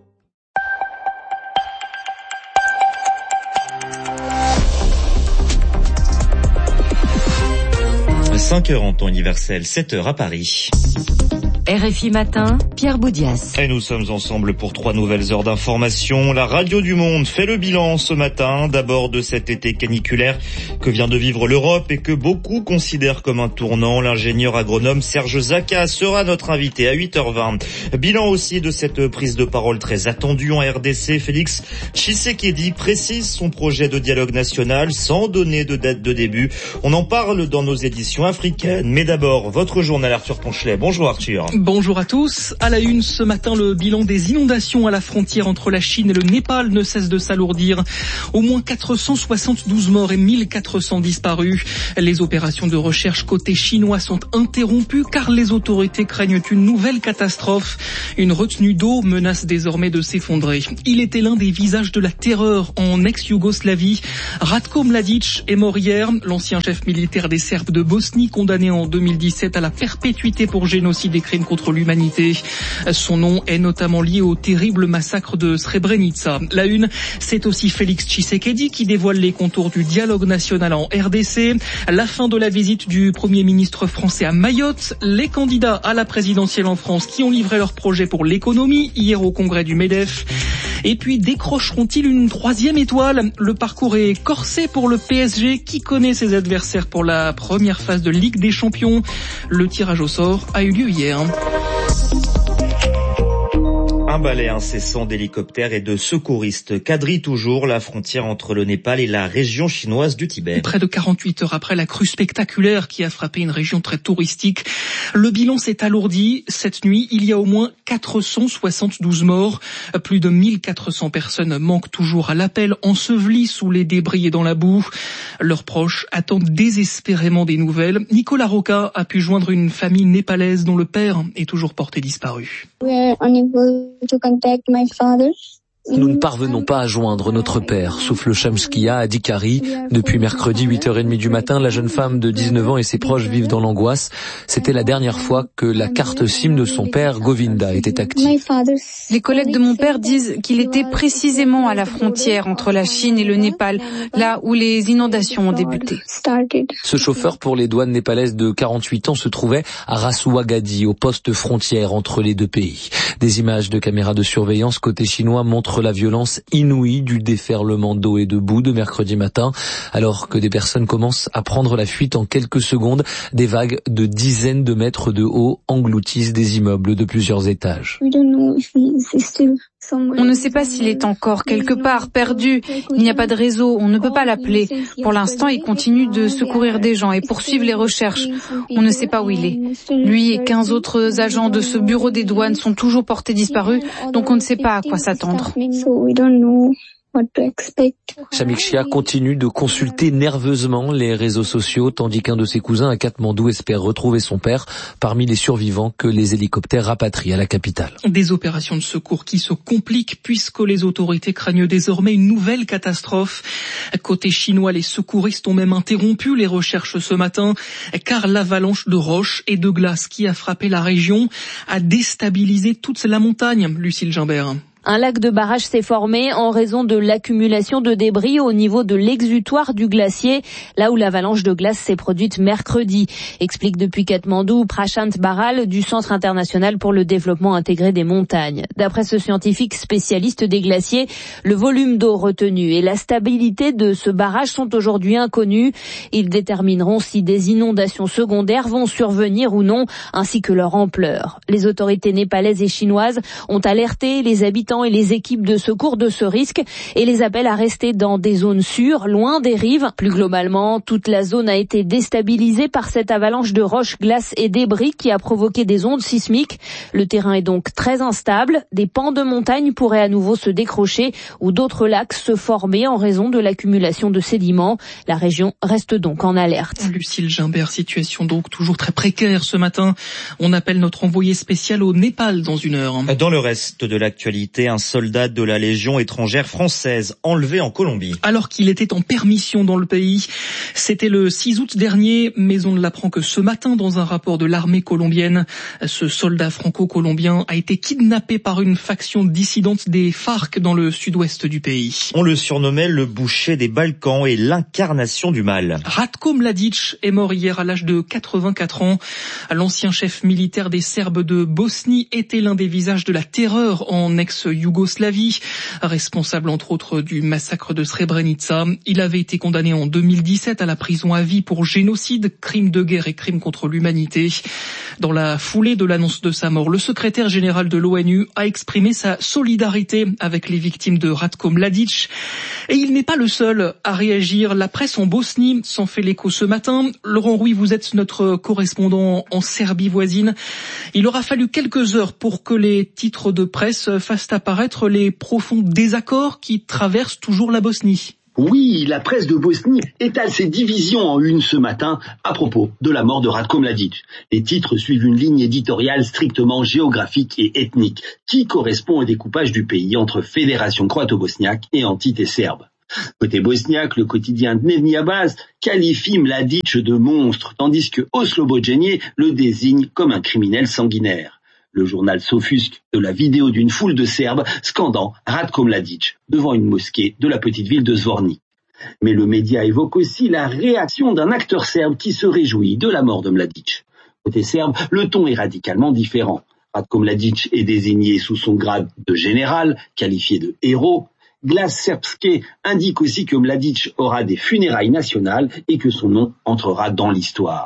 cinq heures en temps universel, sept heures à Paris. R F I Matin, Pierre Boudias. Et nous sommes ensemble pour trois nouvelles heures d'information. La Radio du Monde fait le bilan ce matin, d'abord de cet été caniculaire que vient de vivre l'Europe et que beaucoup considèrent comme un tournant. L'ingénieur agronome Serge Zaka sera notre invité à huit heures vingt. Bilan aussi de cette prise de parole très attendue en R D C. Félix Tshisekedi précise son projet de dialogue national sans donner de date de début. On en parle dans nos éditions africaines. Mais d'abord, votre journal Arthur Ponchelet. Bonjour Arthur. Bonjour à tous. À la une, ce matin, le bilan des inondations à la frontière entre la Chine et le Népal ne cesse de s'alourdir. Au moins quatre cent soixante-douze morts et mille quatre cents disparus. Les opérations de recherche côté chinois sont interrompues car les autorités craignent une nouvelle catastrophe. Une retenue d'eau menace désormais de s'effondrer. Il était l'un des visages de la terreur en ex-Yougoslavie. Ratko Mladic est mort hier. L'ancien chef militaire des Serbes de Bosnie, condamné en deux mille dix-sept à la perpétuité pour génocide et crimes contre l'humanité. Son nom est notamment lié au terrible massacre de Srebrenica. La une, c'est aussi Félix Tshisekedi qui dévoile les contours du dialogue national en R D C. La fin de la visite du Premier ministre français à Mayotte. Les candidats à la présidentielle en France qui ont livré leur projet pour l'économie hier au congrès du MEDEF. Et puis décrocheront-ils une troisième étoile? Le parcours est corsé pour le P S G qui connaît ses adversaires pour la première phase de Ligue des Champions. Le tirage au sort a eu lieu hier. Un balai incessant d'hélicoptères et de secouristes quadrille toujours la frontière entre le Népal et la région chinoise du Tibet. Près de quarante-huit heures après la crue spectaculaire qui a frappé une région très touristique, le bilan s'est alourdi. Cette nuit, il y a au moins quatre cent soixante-douze morts. Plus de mille quatre cents personnes manquent toujours à l'appel, ensevelies sous les débris et dans la boue. Leurs proches attendent désespérément des nouvelles. Nicolas Roca a pu joindre une famille népalaise dont le père est toujours porté disparu. Nous ne parvenons pas à joindre notre père, souffle Shamskia Adhikari. Depuis mercredi huit heures trente du matin, la jeune femme de dix-neuf ans et ses proches vivent dans l'angoisse. C'était la dernière fois que la carte SIM de son père, Govinda, était active. Les collègues de mon père disent qu'il était précisément à la frontière entre la Chine et le Népal, là où les inondations ont débuté. Ce chauffeur pour les douanes népalaises de quarante-huit ans se trouvait à Rasuagadi, au poste frontière entre les deux pays. Des images de caméras de surveillance côté chinois montrent la violence inouïe du déferlement d'eau et de boue de mercredi matin. Alors que des personnes commencent à prendre la fuite en quelques secondes, des vagues de dizaines de mètres de haut engloutissent des immeubles de plusieurs étages. On ne sait pas s'il est encore quelque part perdu. Il n'y a pas de réseau, on ne peut pas l'appeler. Pour l'instant, il continue de secourir des gens et poursuivre les recherches. On ne sait pas où il est. Lui et quinze autres agents de ce bureau des douanes sont toujours portés disparus, donc on ne sait pas à quoi s'attendre. Shamikshia continue de consulter nerveusement les réseaux sociaux, tandis qu'un de ses cousins à Katmandou espère retrouver son père parmi les survivants que les hélicoptères rapatrient à la capitale. Des opérations de secours qui se compliquent puisque les autorités craignent désormais une nouvelle catastrophe. Côté chinois, les secouristes ont même interrompu les recherches ce matin, car l'avalanche de roches et de glace qui a frappé la région a déstabilisé toute la montagne. Lucille Gimbert. Un lac de barrage s'est formé en raison de l'accumulation de débris au niveau de l'exutoire du glacier, là où l'avalanche de glace s'est produite mercredi, explique depuis Katmandou Prashant Baral du Centre international pour le développement intégré des montagnes. D'après ce scientifique spécialiste des glaciers, le volume d'eau retenu et la stabilité de ce barrage sont aujourd'hui inconnus. Ils détermineront si des inondations secondaires vont survenir ou non, ainsi que leur ampleur. Les autorités népalaises et chinoises ont alerté les habitants et les équipes de secours de ce risque et les appellent à rester dans des zones sûres, loin des rives. Plus globalement, toute la zone a été déstabilisée par cette avalanche de roches, glaces et débris qui a provoqué des ondes sismiques. Le terrain est donc très instable. Des pans de montagne pourraient à nouveau se décrocher ou d'autres lacs se former en raison de l'accumulation de sédiments. La région reste donc en alerte. Lucille Gimbert, situation donc toujours très précaire ce matin. On appelle notre envoyé spécial au Népal dans une heure. Dans le reste de l'actualité, un soldat de la Légion étrangère française enlevé en Colombie. Alors qu'il était en permission dans le pays. C'était le six août dernier, mais on ne l'apprend que ce matin dans un rapport de l'armée colombienne. Ce soldat franco-colombien a été kidnappé par une faction dissidente des FARC dans le sud-ouest du pays. On le surnommait le boucher des Balkans et l'incarnation du mal. Ratko Mladic est mort hier à l'âge de quatre-vingt-quatre ans. L'ancien chef militaire des Serbes de Bosnie était l'un des visages de la terreur en ex-Yougoslavie, responsable entre autres du massacre de Srebrenica. Il avait été condamné en deux mille dix-sept à la prison à vie pour génocide, crime de guerre et crime contre l'humanité. Dans la foulée de l'annonce de sa mort, le secrétaire général de l'ONU a exprimé sa solidarité avec les victimes de Ratko Mladic. Et il n'est pas le seul à réagir. La presse en Bosnie s'en fait l'écho ce matin. Laurent Rouy, vous êtes notre correspondant en Serbie voisine. Il aura fallu quelques heures pour que les titres de presse fassent apparaître les profonds désaccords qui traversent toujours la Bosnie. Oui, la presse de Bosnie étale ses divisions en une ce matin à propos de la mort de Ratko Mladic. Les titres suivent une ligne éditoriale strictement géographique et ethnique qui correspond au découpage du pays entre fédération croato-bosniaque et entité serbe. Côté bosniaque, le quotidien Dnevni Abbas qualifie Mladic de monstre, tandis que Oslobođenje le désigne comme un criminel sanguinaire. Le journal s'offusque de la vidéo d'une foule de Serbes scandant Ratko Mladic devant une mosquée de la petite ville de Zvornik. Mais le média évoque aussi la réaction d'un acteur serbe qui se réjouit de la mort de Mladic. Côté serbe, le ton est radicalement différent. Ratko Mladic est désigné sous son grade de général, qualifié de héros. Glas Srpske indique aussi que Mladic aura des funérailles nationales et que son nom entrera dans l'histoire.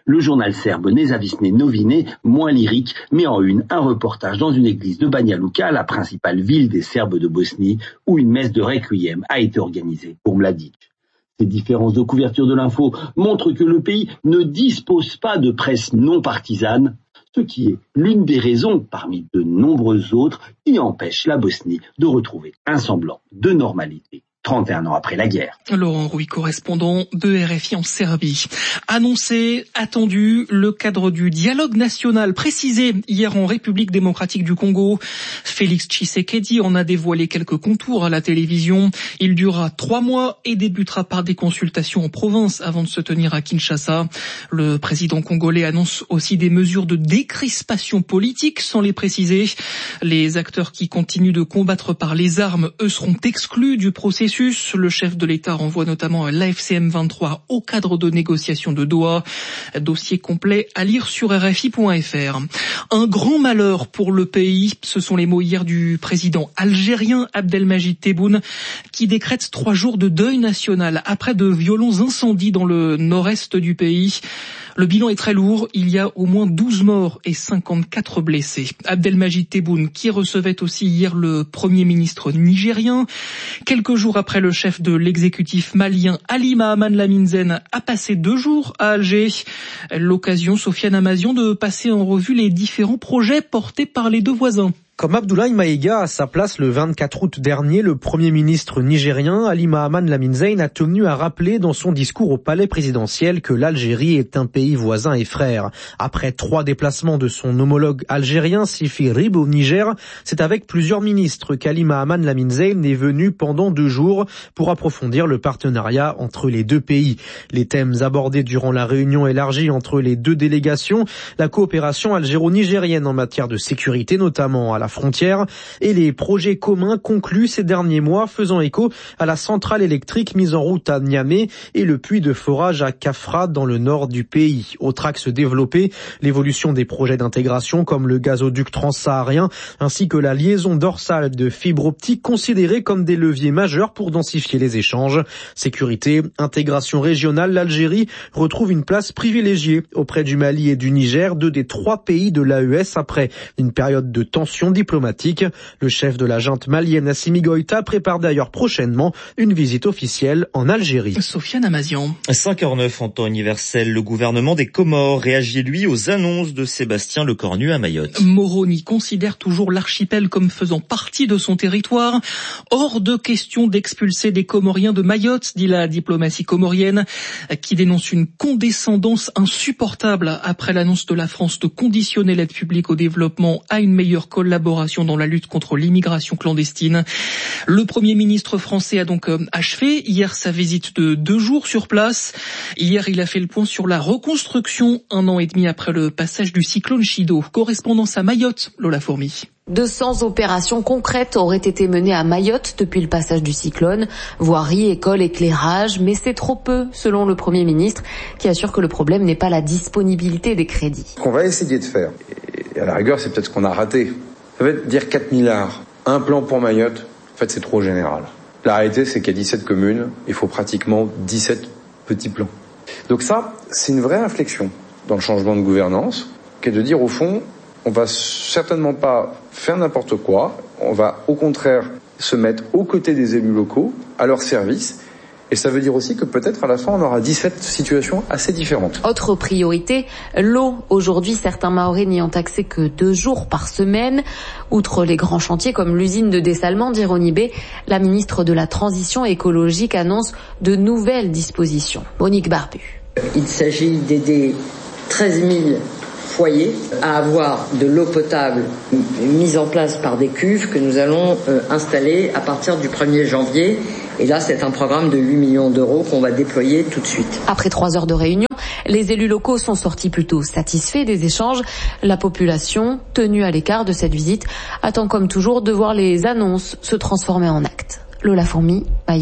Le journal serbe Nezavisne Novine, moins lyrique, met en une un reportage dans une église de Banja Luka, la principale ville des Serbes de Bosnie, où une messe de requiem a été organisée pour Mladic. Ces différences de couverture de l'info montrent que le pays ne dispose pas de presse non partisane, ce qui est l'une des raisons, parmi de nombreuses autres, qui empêche la Bosnie de retrouver un semblant de normalité trente et un ans après la guerre. Laurent Rouy, correspondant de R F I en Serbie. Annoncé, attendu, le cadre du dialogue national précisé hier en République démocratique du Congo. Félix Tshisekedi en a dévoilé quelques contours à la télévision. Il durera trois mois et débutera par des consultations en province avant de se tenir à Kinshasa. Le président congolais annonce aussi des mesures de décrispation politique sans les préciser. Les acteurs qui continuent de combattre par les armes, eux, seront exclus du processus. Le chef de l'État renvoie notamment l'A F C M vingt-trois au cadre de négociation de Doha. Dossier complet à lire sur R F I point F R. Un grand malheur pour le pays, ce sont les mots hier du président algérien Abdelmadjid Tebboune qui décrète trois jours de deuil national après de violents incendies dans le nord-est du pays. Le bilan est très lourd, il y a au moins douze morts et cinquante-quatre blessés. Abdelmadjid Tebboune qui recevait aussi hier le Premier ministre nigérien. Quelques jours après, le chef de l'exécutif malien Ali Mahaman Lamine Zen a passé deux jours à Alger. L'occasion, Sofiane Amazian, de passer en revue les différents projets portés par les deux voisins. Comme Abdoulaye Maïga à sa place le vingt-quatre août dernier, le Premier ministre nigérien Ali Mahaman Lamine Zen a tenu à rappeler dans son discours au palais présidentiel que l'Algérie est un pays voisin et frère. Après trois déplacements de son homologue algérien Sifi Rib au Niger, c'est avec plusieurs ministres qu'Ali Mahaman Lamine Zen est venu pendant deux jours pour approfondir le partenariat entre les deux pays. Les thèmes abordés durant la réunion élargie entre les deux délégations, la coopération algéro-nigérienne en matière de sécurité notamment à la frontière et les projets communs conclus ces derniers mois faisant écho à la centrale électrique mise en route à Niamey et le puits de forage à Kafra dans le nord du pays. Autre axe développé, l'évolution des projets d'intégration comme le gazoduc transsaharien ainsi que la liaison dorsale de fibre optique considérés comme des leviers majeurs pour densifier les échanges. Sécurité, intégration régionale, l'Algérie retrouve une place privilégiée auprès du Mali et du Niger, deux des trois pays de l'A E S après une période de tension diplomatique. Le chef de la junte malienne Assimi Goïta prépare d'ailleurs prochainement une visite officielle en Algérie. Sofiane Amazian. cinq heures neuf en temps universel, le gouvernement des Comores réagit lui aux annonces de Sébastien Lecornu à Mayotte. Moroni considère toujours l'archipel comme faisant partie de son territoire. Hors de question d'expulser des Comoriens de Mayotte, dit la diplomatie comorienne, qui dénonce une condescendance insupportable après l'annonce de la France de conditionner l'aide publique au développement à une meilleure collaboration dans la lutte contre l'immigration clandestine. Le Premier ministre français a donc achevé hier sa visite de deux jours sur place. Hier, il a fait le point sur la reconstruction un an et demi après le passage du cyclone Chido. Correspondance à Mayotte, Lola Fourmi. deux cents opérations concrètes auraient été menées à Mayotte depuis le passage du cyclone. Voirie, école, éclairage, mais c'est trop peu, selon le Premier ministre, qui assure que le problème n'est pas la disponibilité des crédits. Ce qu'on va essayer de faire, et à la rigueur, c'est peut-être ce qu'on a raté, ça veut dire quatre milliards, un plan pour Mayotte, en fait c'est trop général. La réalité c'est qu'il y a dix-sept communes, il faut pratiquement dix-sept petits plans. Donc ça, c'est une vraie réflexion dans le changement de gouvernance, qui est de dire au fond, on va certainement pas faire n'importe quoi, on va au contraire se mettre aux côtés des élus locaux, à leur service. Et ça veut dire aussi que peut-être à la fin on aura dix-sept situations assez différentes. Autre priorité, l'eau. Aujourd'hui, certains Mahorais n'y ont accès que deux jours par semaine. Outre les grands chantiers comme l'usine de dessalement d'Ironibé, la ministre de la Transition écologique annonce de nouvelles dispositions. Monique Barbu. Il s'agit d'aider treize mille foyers à avoir de l'eau potable mise en place par des cuves que nous allons euh, installer à partir du premier janvier. Et là, c'est un programme de huit millions d'euros qu'on va déployer tout de suite. Après trois heures de réunion, les élus locaux sont sortis plutôt satisfaits des échanges. La population, tenue à l'écart de cette visite, attend comme toujours de voir les annonces se transformer en actes. Lola Fourmi, Mayotte,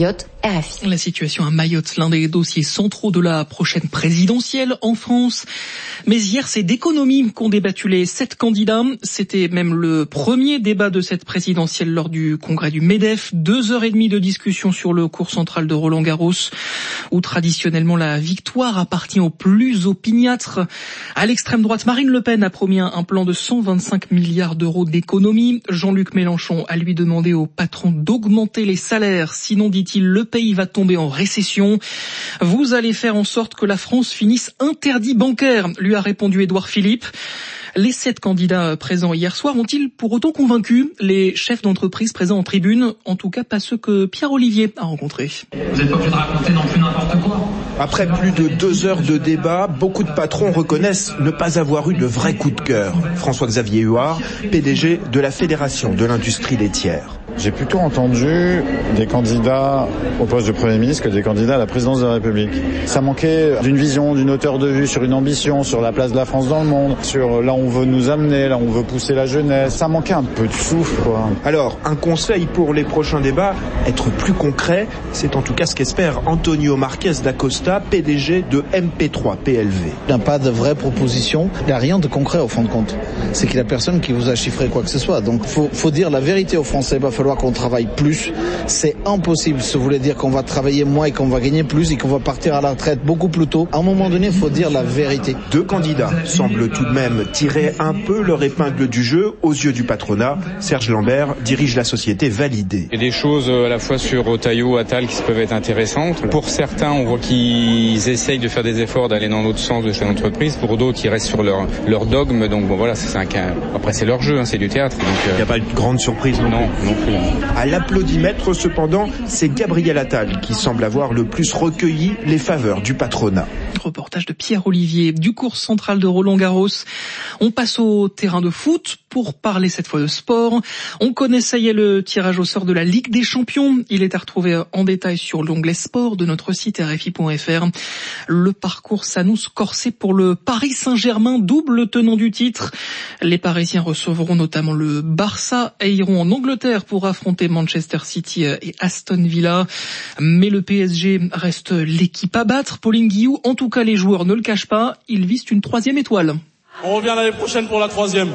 R F I. La situation à Mayotte, l'un des dossiers centraux de la prochaine présidentielle en France. Mais hier, c'est d'économie qu'ont débattu les sept candidats. C'était même le premier débat de cette présidentielle lors du congrès du MEDEF. Deux heures et demie de discussion sur le cours central de Roland-Garros, où traditionnellement la victoire appartient aux plus opiniâtres. À l'extrême droite, Marine Le Pen a promis un plan de cent vingt-cinq milliards d'euros d'économie. Jean-Luc Mélenchon a lui demandé au patron d'augmenter les salaires. Sinon, dit-il, le pays va tomber en récession. Vous allez faire en sorte que la France finisse interdit bancaire, lui a répondu Édouard Philippe. Les sept candidats présents hier soir ont-ils pour autant convaincu les chefs d'entreprise présents en tribune? En tout cas, pas ceux que Pierre Olivier a rencontrés. Vous n'êtes pas obligé de raconter non plus n'importe quoi. Après plus de deux heures de débat, beaucoup de patrons reconnaissent ne pas avoir eu de vrai coup de cœur. François-Xavier Huard, P D G de la Fédération de l'industrie laitière. J'ai plutôt entendu des candidats au poste de Premier ministre que des candidats à la présidence de la République. Ça manquait d'une vision, d'une hauteur de vue, sur une ambition, sur la place de la France dans le monde, sur là où on veut nous amener, là où on veut pousser la jeunesse. Ça manquait un peu de souffle, quoi. Alors, un conseil pour les prochains débats, être plus concret, c'est en tout cas ce qu'espère Antonio Marquez d'Acosta, P D G de M P trois P L V. Il n'y a pas de vraie proposition, il n'y a rien de concret au fond de compte. C'est qu'il n'y a personne qui vous a chiffré quoi que ce soit. Donc, faut, faut dire la vérité aux Français, il va falloir qu'on travaille plus. C'est impossible. Ça voulait dire qu'on va travailler moins et qu'on va gagner plus et qu'on va partir à la retraite beaucoup plus tôt. À un moment donné, il faut dire la vérité. Deux candidats semblent tout de même tirer un peu leur épingle du jeu aux yeux du patronat. Serge Lambert dirige la société Validé. Il y a des choses à la fois sur Otayo, Attal qui peuvent être intéressantes. Pour certains, on voit qu'ils essayent de faire des efforts d'aller dans l'autre sens de cette entreprise. Pour d'autres, ils restent sur leur, leur dogme. Donc bon, voilà, c'est un cas. Après, c'est leur jeu, hein, c'est du théâtre. Donc, il n'y a pas de grande surprise non, non, non plus. À l'applaudimètre, cependant, c'est Gabriel Attal qui semble avoir le plus recueilli les faveurs du patronat. Reportage de Pierre Olivier du cours central de Roland-Garros. On passe au terrain de foot pour parler cette fois de sport. On connaît, ça y est, le tirage au sort de la Ligue des Champions. Il est à retrouver en détail sur l'onglet sport de notre site R F I point F R. Le parcours s'annonce corsé pour le Paris Saint-Germain, double tenant du titre. Les Parisiens recevront notamment le Barça et iront en Angleterre pour affronter Manchester City et Aston Villa. Mais le P S G reste l'équipe à battre. Pauline Guillou, en tout cas les joueurs ne le cachent pas, ils visent une troisième étoile. On revient l'année prochaine pour la troisième.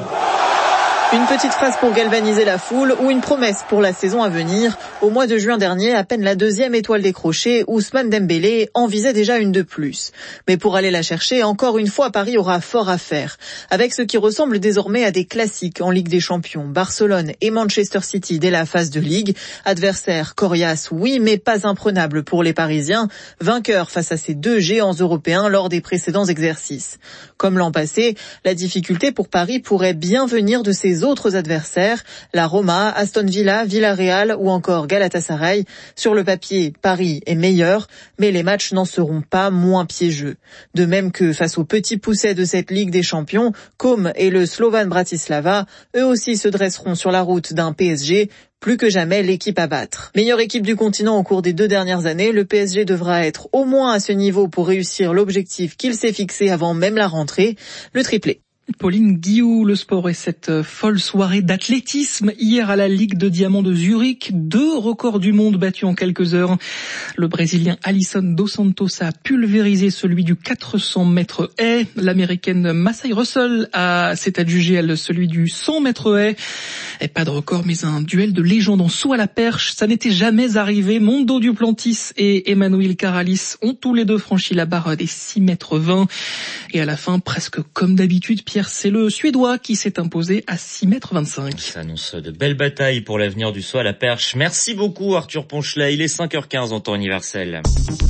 Une petite phrase pour galvaniser la foule ou une promesse pour la saison à venir. Au mois de juin dernier, à peine la deuxième étoile décrochée, Ousmane Dembélé en visait déjà une de plus. Mais pour aller la chercher, encore une fois, Paris aura fort à faire. Avec ce qui ressemble désormais à des classiques en Ligue des Champions. Barcelone et Manchester City dès la phase de Ligue. Adversaire coriace, oui, mais pas imprenable pour les Parisiens. Vainqueurs face à ces deux géants européens lors des précédents exercices. Comme l'an passé, la difficulté pour Paris pourrait bien venir de ses autres adversaires, la Roma, Aston Villa, Villarreal ou encore Galatasaray. Sur le papier, Paris est meilleur, mais les matchs n'en seront pas moins piégeux. De même que face aux petits poussets de cette Ligue des Champions, Com et le Slovan Bratislava, eux aussi se dresseront sur la route d'un P S G plus que jamais l'équipe à battre. Meilleure équipe du continent au cours des deux dernières années, le P S G devra être au moins à ce niveau pour réussir l'objectif qu'il s'est fixé avant même la rentrée, le triplé. Pauline Guillou, le sport et cette folle soirée d'athlétisme hier à la Ligue de Diamant de Zurich. Deux records du monde battus en quelques heures. Le Brésilien Alisson dos Santos a pulvérisé celui du quatre cents mètres haies. L'Américaine Massey Russell a, s'est adjugée, elle, celui du cent mètres haies. Et pas de record, mais un duel de légende en saut à la perche. Ça n'était jamais arrivé. Mondo Duplantis et Emmanuel Caralis ont tous les deux franchi la barre des six mètres vingt. Et à la fin, presque comme d'habitude, Pierre, c'est le Suédois qui s'est imposé à six mètres vingt-cinq. Ça annonce de belles batailles pour l'avenir du saut à la perche. Merci beaucoup Arthur Ponchelet, il est cinq heures quinze en temps universel.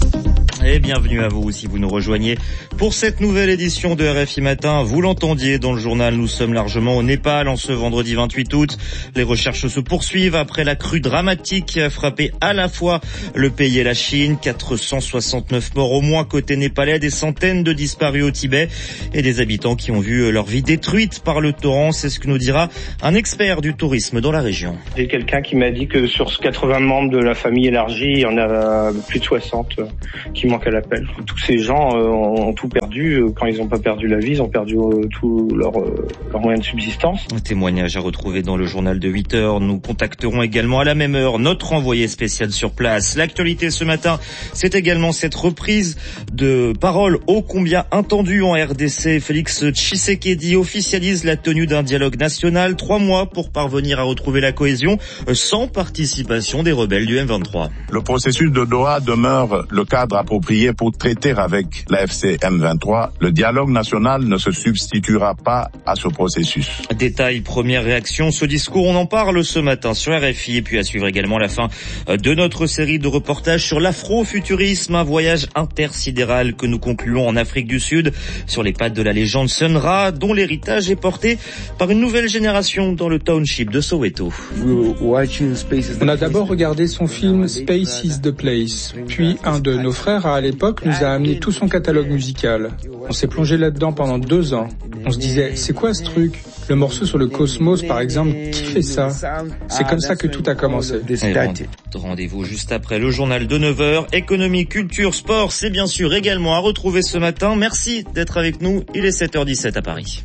Et bienvenue à vous si vous nous rejoignez pour cette nouvelle édition de R F I Matin. Vous l'entendiez dans le journal, nous sommes largement au Népal en ce vendredi vingt-huit août. Les recherches se poursuivent après la crue dramatique qui a frappé à la fois le pays et la Chine. quatre cent soixante-neuf morts au moins côté népalais, des centaines de disparus au Tibet et des habitants qui ont vu leur vie détruite par le torrent. C'est ce que nous dira un expert du tourisme dans la région. J'ai quelqu'un qui m'a dit que sur quatre-vingts membres de la famille élargie, il y en a plus de soixante qui manquent à l'appel. Tous ces gens euh, ont tout perdu. Quand ils n'ont pas perdu la vie, ils ont perdu euh, tous leurs euh, leur moyens de subsistance. Un témoignage à retrouver dans le journal de huit heures. Nous contacterons également à la même heure notre envoyé spécial sur place. L'actualité ce matin, c'est également cette reprise de parole ô combien attendue en R D C. Félix Tshisekedi officialise la tenue d'un dialogue national, trois mois pour parvenir à retrouver la cohésion sans participation des rebelles du M vingt-trois. Le processus de Doha demeure le cadre approprié pour traiter avec la F C M vingt-trois. Le dialogue national ne se substituera pas à ce processus. Détail, première réaction, ce discours, on en parle ce matin sur R F I et puis à suivre également la fin de notre série de reportages sur l'afrofuturisme, un voyage intersidéral que nous concluons en Afrique du Sud sur les pattes de la légende Sun Ra, dont l'héritage est porté par une nouvelle génération dans le township de Soweto. On a d'abord regardé son film Space is the Place, puis un de nos frères à l'époque nous a amené tout son catalogue musical. On s'est plongé là-dedans pendant deux ans. On se disait, c'est quoi ce truc ? Le morceau sur le cosmos, par exemple, qui fait ça ? C'est comme ça que tout a commencé. Rendez-vous juste après le journal de neuf heures. Économie, culture, sport, c'est bien sûr également à retrouver ce matin. Merci d'être avec nous. Il est sept heures dix-sept à Paris.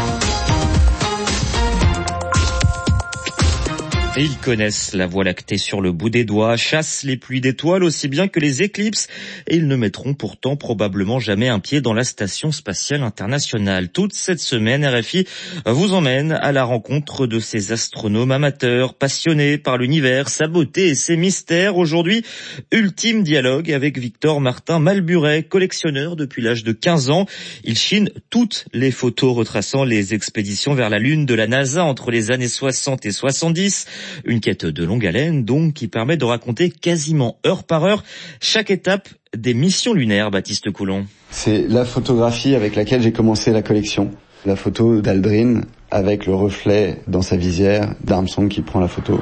Et ils connaissent la Voie lactée sur le bout des doigts, chassent les pluies d'étoiles aussi bien que les éclipses, et ils ne mettront pourtant probablement jamais un pied dans la Station spatiale internationale. Toute cette semaine, R F I vous emmène à la rencontre de ces astronomes amateurs, passionnés par l'univers, sa beauté et ses mystères. Aujourd'hui, ultime dialogue avec Victor Martin Malburet, collectionneur depuis l'âge de quinze ans. Il chine toutes les photos retraçant les expéditions vers la Lune de la NASA entre les années soixante et soixante-dix. Une quête de longue haleine, donc, qui permet de raconter quasiment heure par heure chaque étape des missions lunaires, Baptiste Coulon. C'est la photographie avec laquelle j'ai commencé la collection. La photo d'Aldrin avec le reflet dans sa visière d'Armstrong qui prend la photo.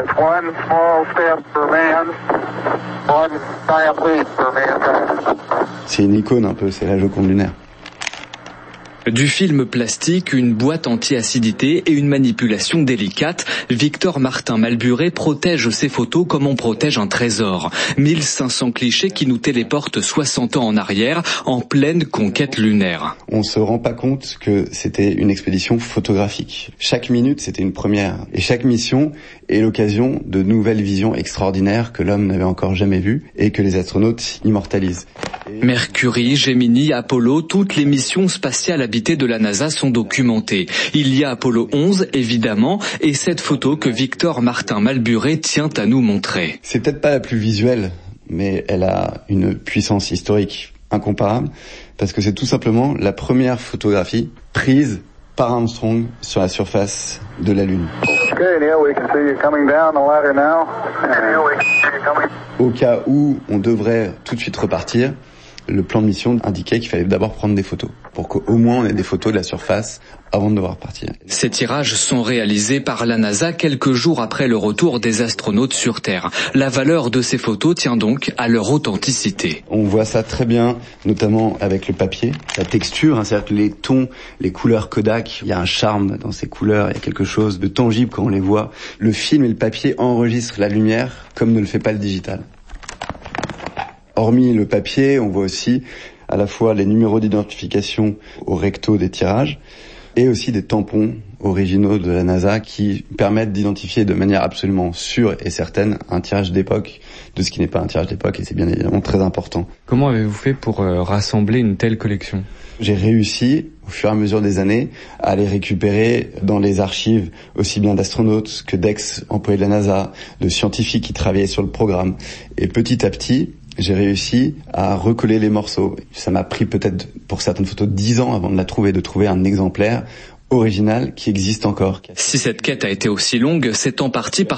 C'est une icône un peu, c'est la Joconde lunaire. Du film plastique, une boîte anti-acidité et une manipulation délicate, Victor Martin Malburet protège ses photos comme on protège un trésor. mille cinq cents clichés qui nous téléportent soixante ans en arrière, en pleine conquête lunaire. On se rend pas compte que c'était une expédition photographique. Chaque minute, c'était une première. Et chaque mission est l'occasion de nouvelles visions extraordinaires que l'homme n'avait encore jamais vues et que les astronautes immortalisent. Mercury, Gemini, Apollo, toutes les missions spatiales habitées de la NASA sont documentées. Il y a Apollo onze, évidemment, et cette photo que Victor Martin Malburet tient à nous montrer. C'est peut-être pas la plus visuelle, mais elle a une puissance historique incomparable, parce que c'est tout simplement la première photographie prise par Armstrong sur la surface de la Lune. Au cas où on devrait tout de suite repartir, le plan de mission indiquait qu'il fallait d'abord prendre des photos, pour qu'au moins on ait des photos de la surface avant de devoir partir. Ces tirages sont réalisés par la NASA quelques jours après le retour des astronautes sur Terre. La valeur de ces photos tient donc à leur authenticité. On voit ça très bien, notamment avec le papier, la texture, hein, c'est-à-dire que les tons, les couleurs Kodak, il y a un charme dans ces couleurs, il y a quelque chose de tangible quand on les voit. Le film et le papier enregistrent la lumière comme ne le fait pas le digital. Hormis le papier, on voit aussi à la fois les numéros d'identification au recto des tirages et aussi des tampons originaux de la NASA qui permettent d'identifier de manière absolument sûre et certaine un tirage d'époque de ce qui n'est pas un tirage d'époque, et c'est bien évidemment très important. Comment avez-vous fait pour euh, rassembler une telle collection ? J'ai réussi, au fur et à mesure des années, à les récupérer dans les archives aussi bien d'astronautes que d'ex-employés de la NASA, de scientifiques qui travaillaient sur le programme. Et petit à petit, j'ai réussi à recoller les morceaux. Ça m'a pris peut-être, pour certaines photos, dix ans avant de la trouver, de trouver un exemplaire original qui existe encore. Si cette quête a été aussi longue, c'est en partie parce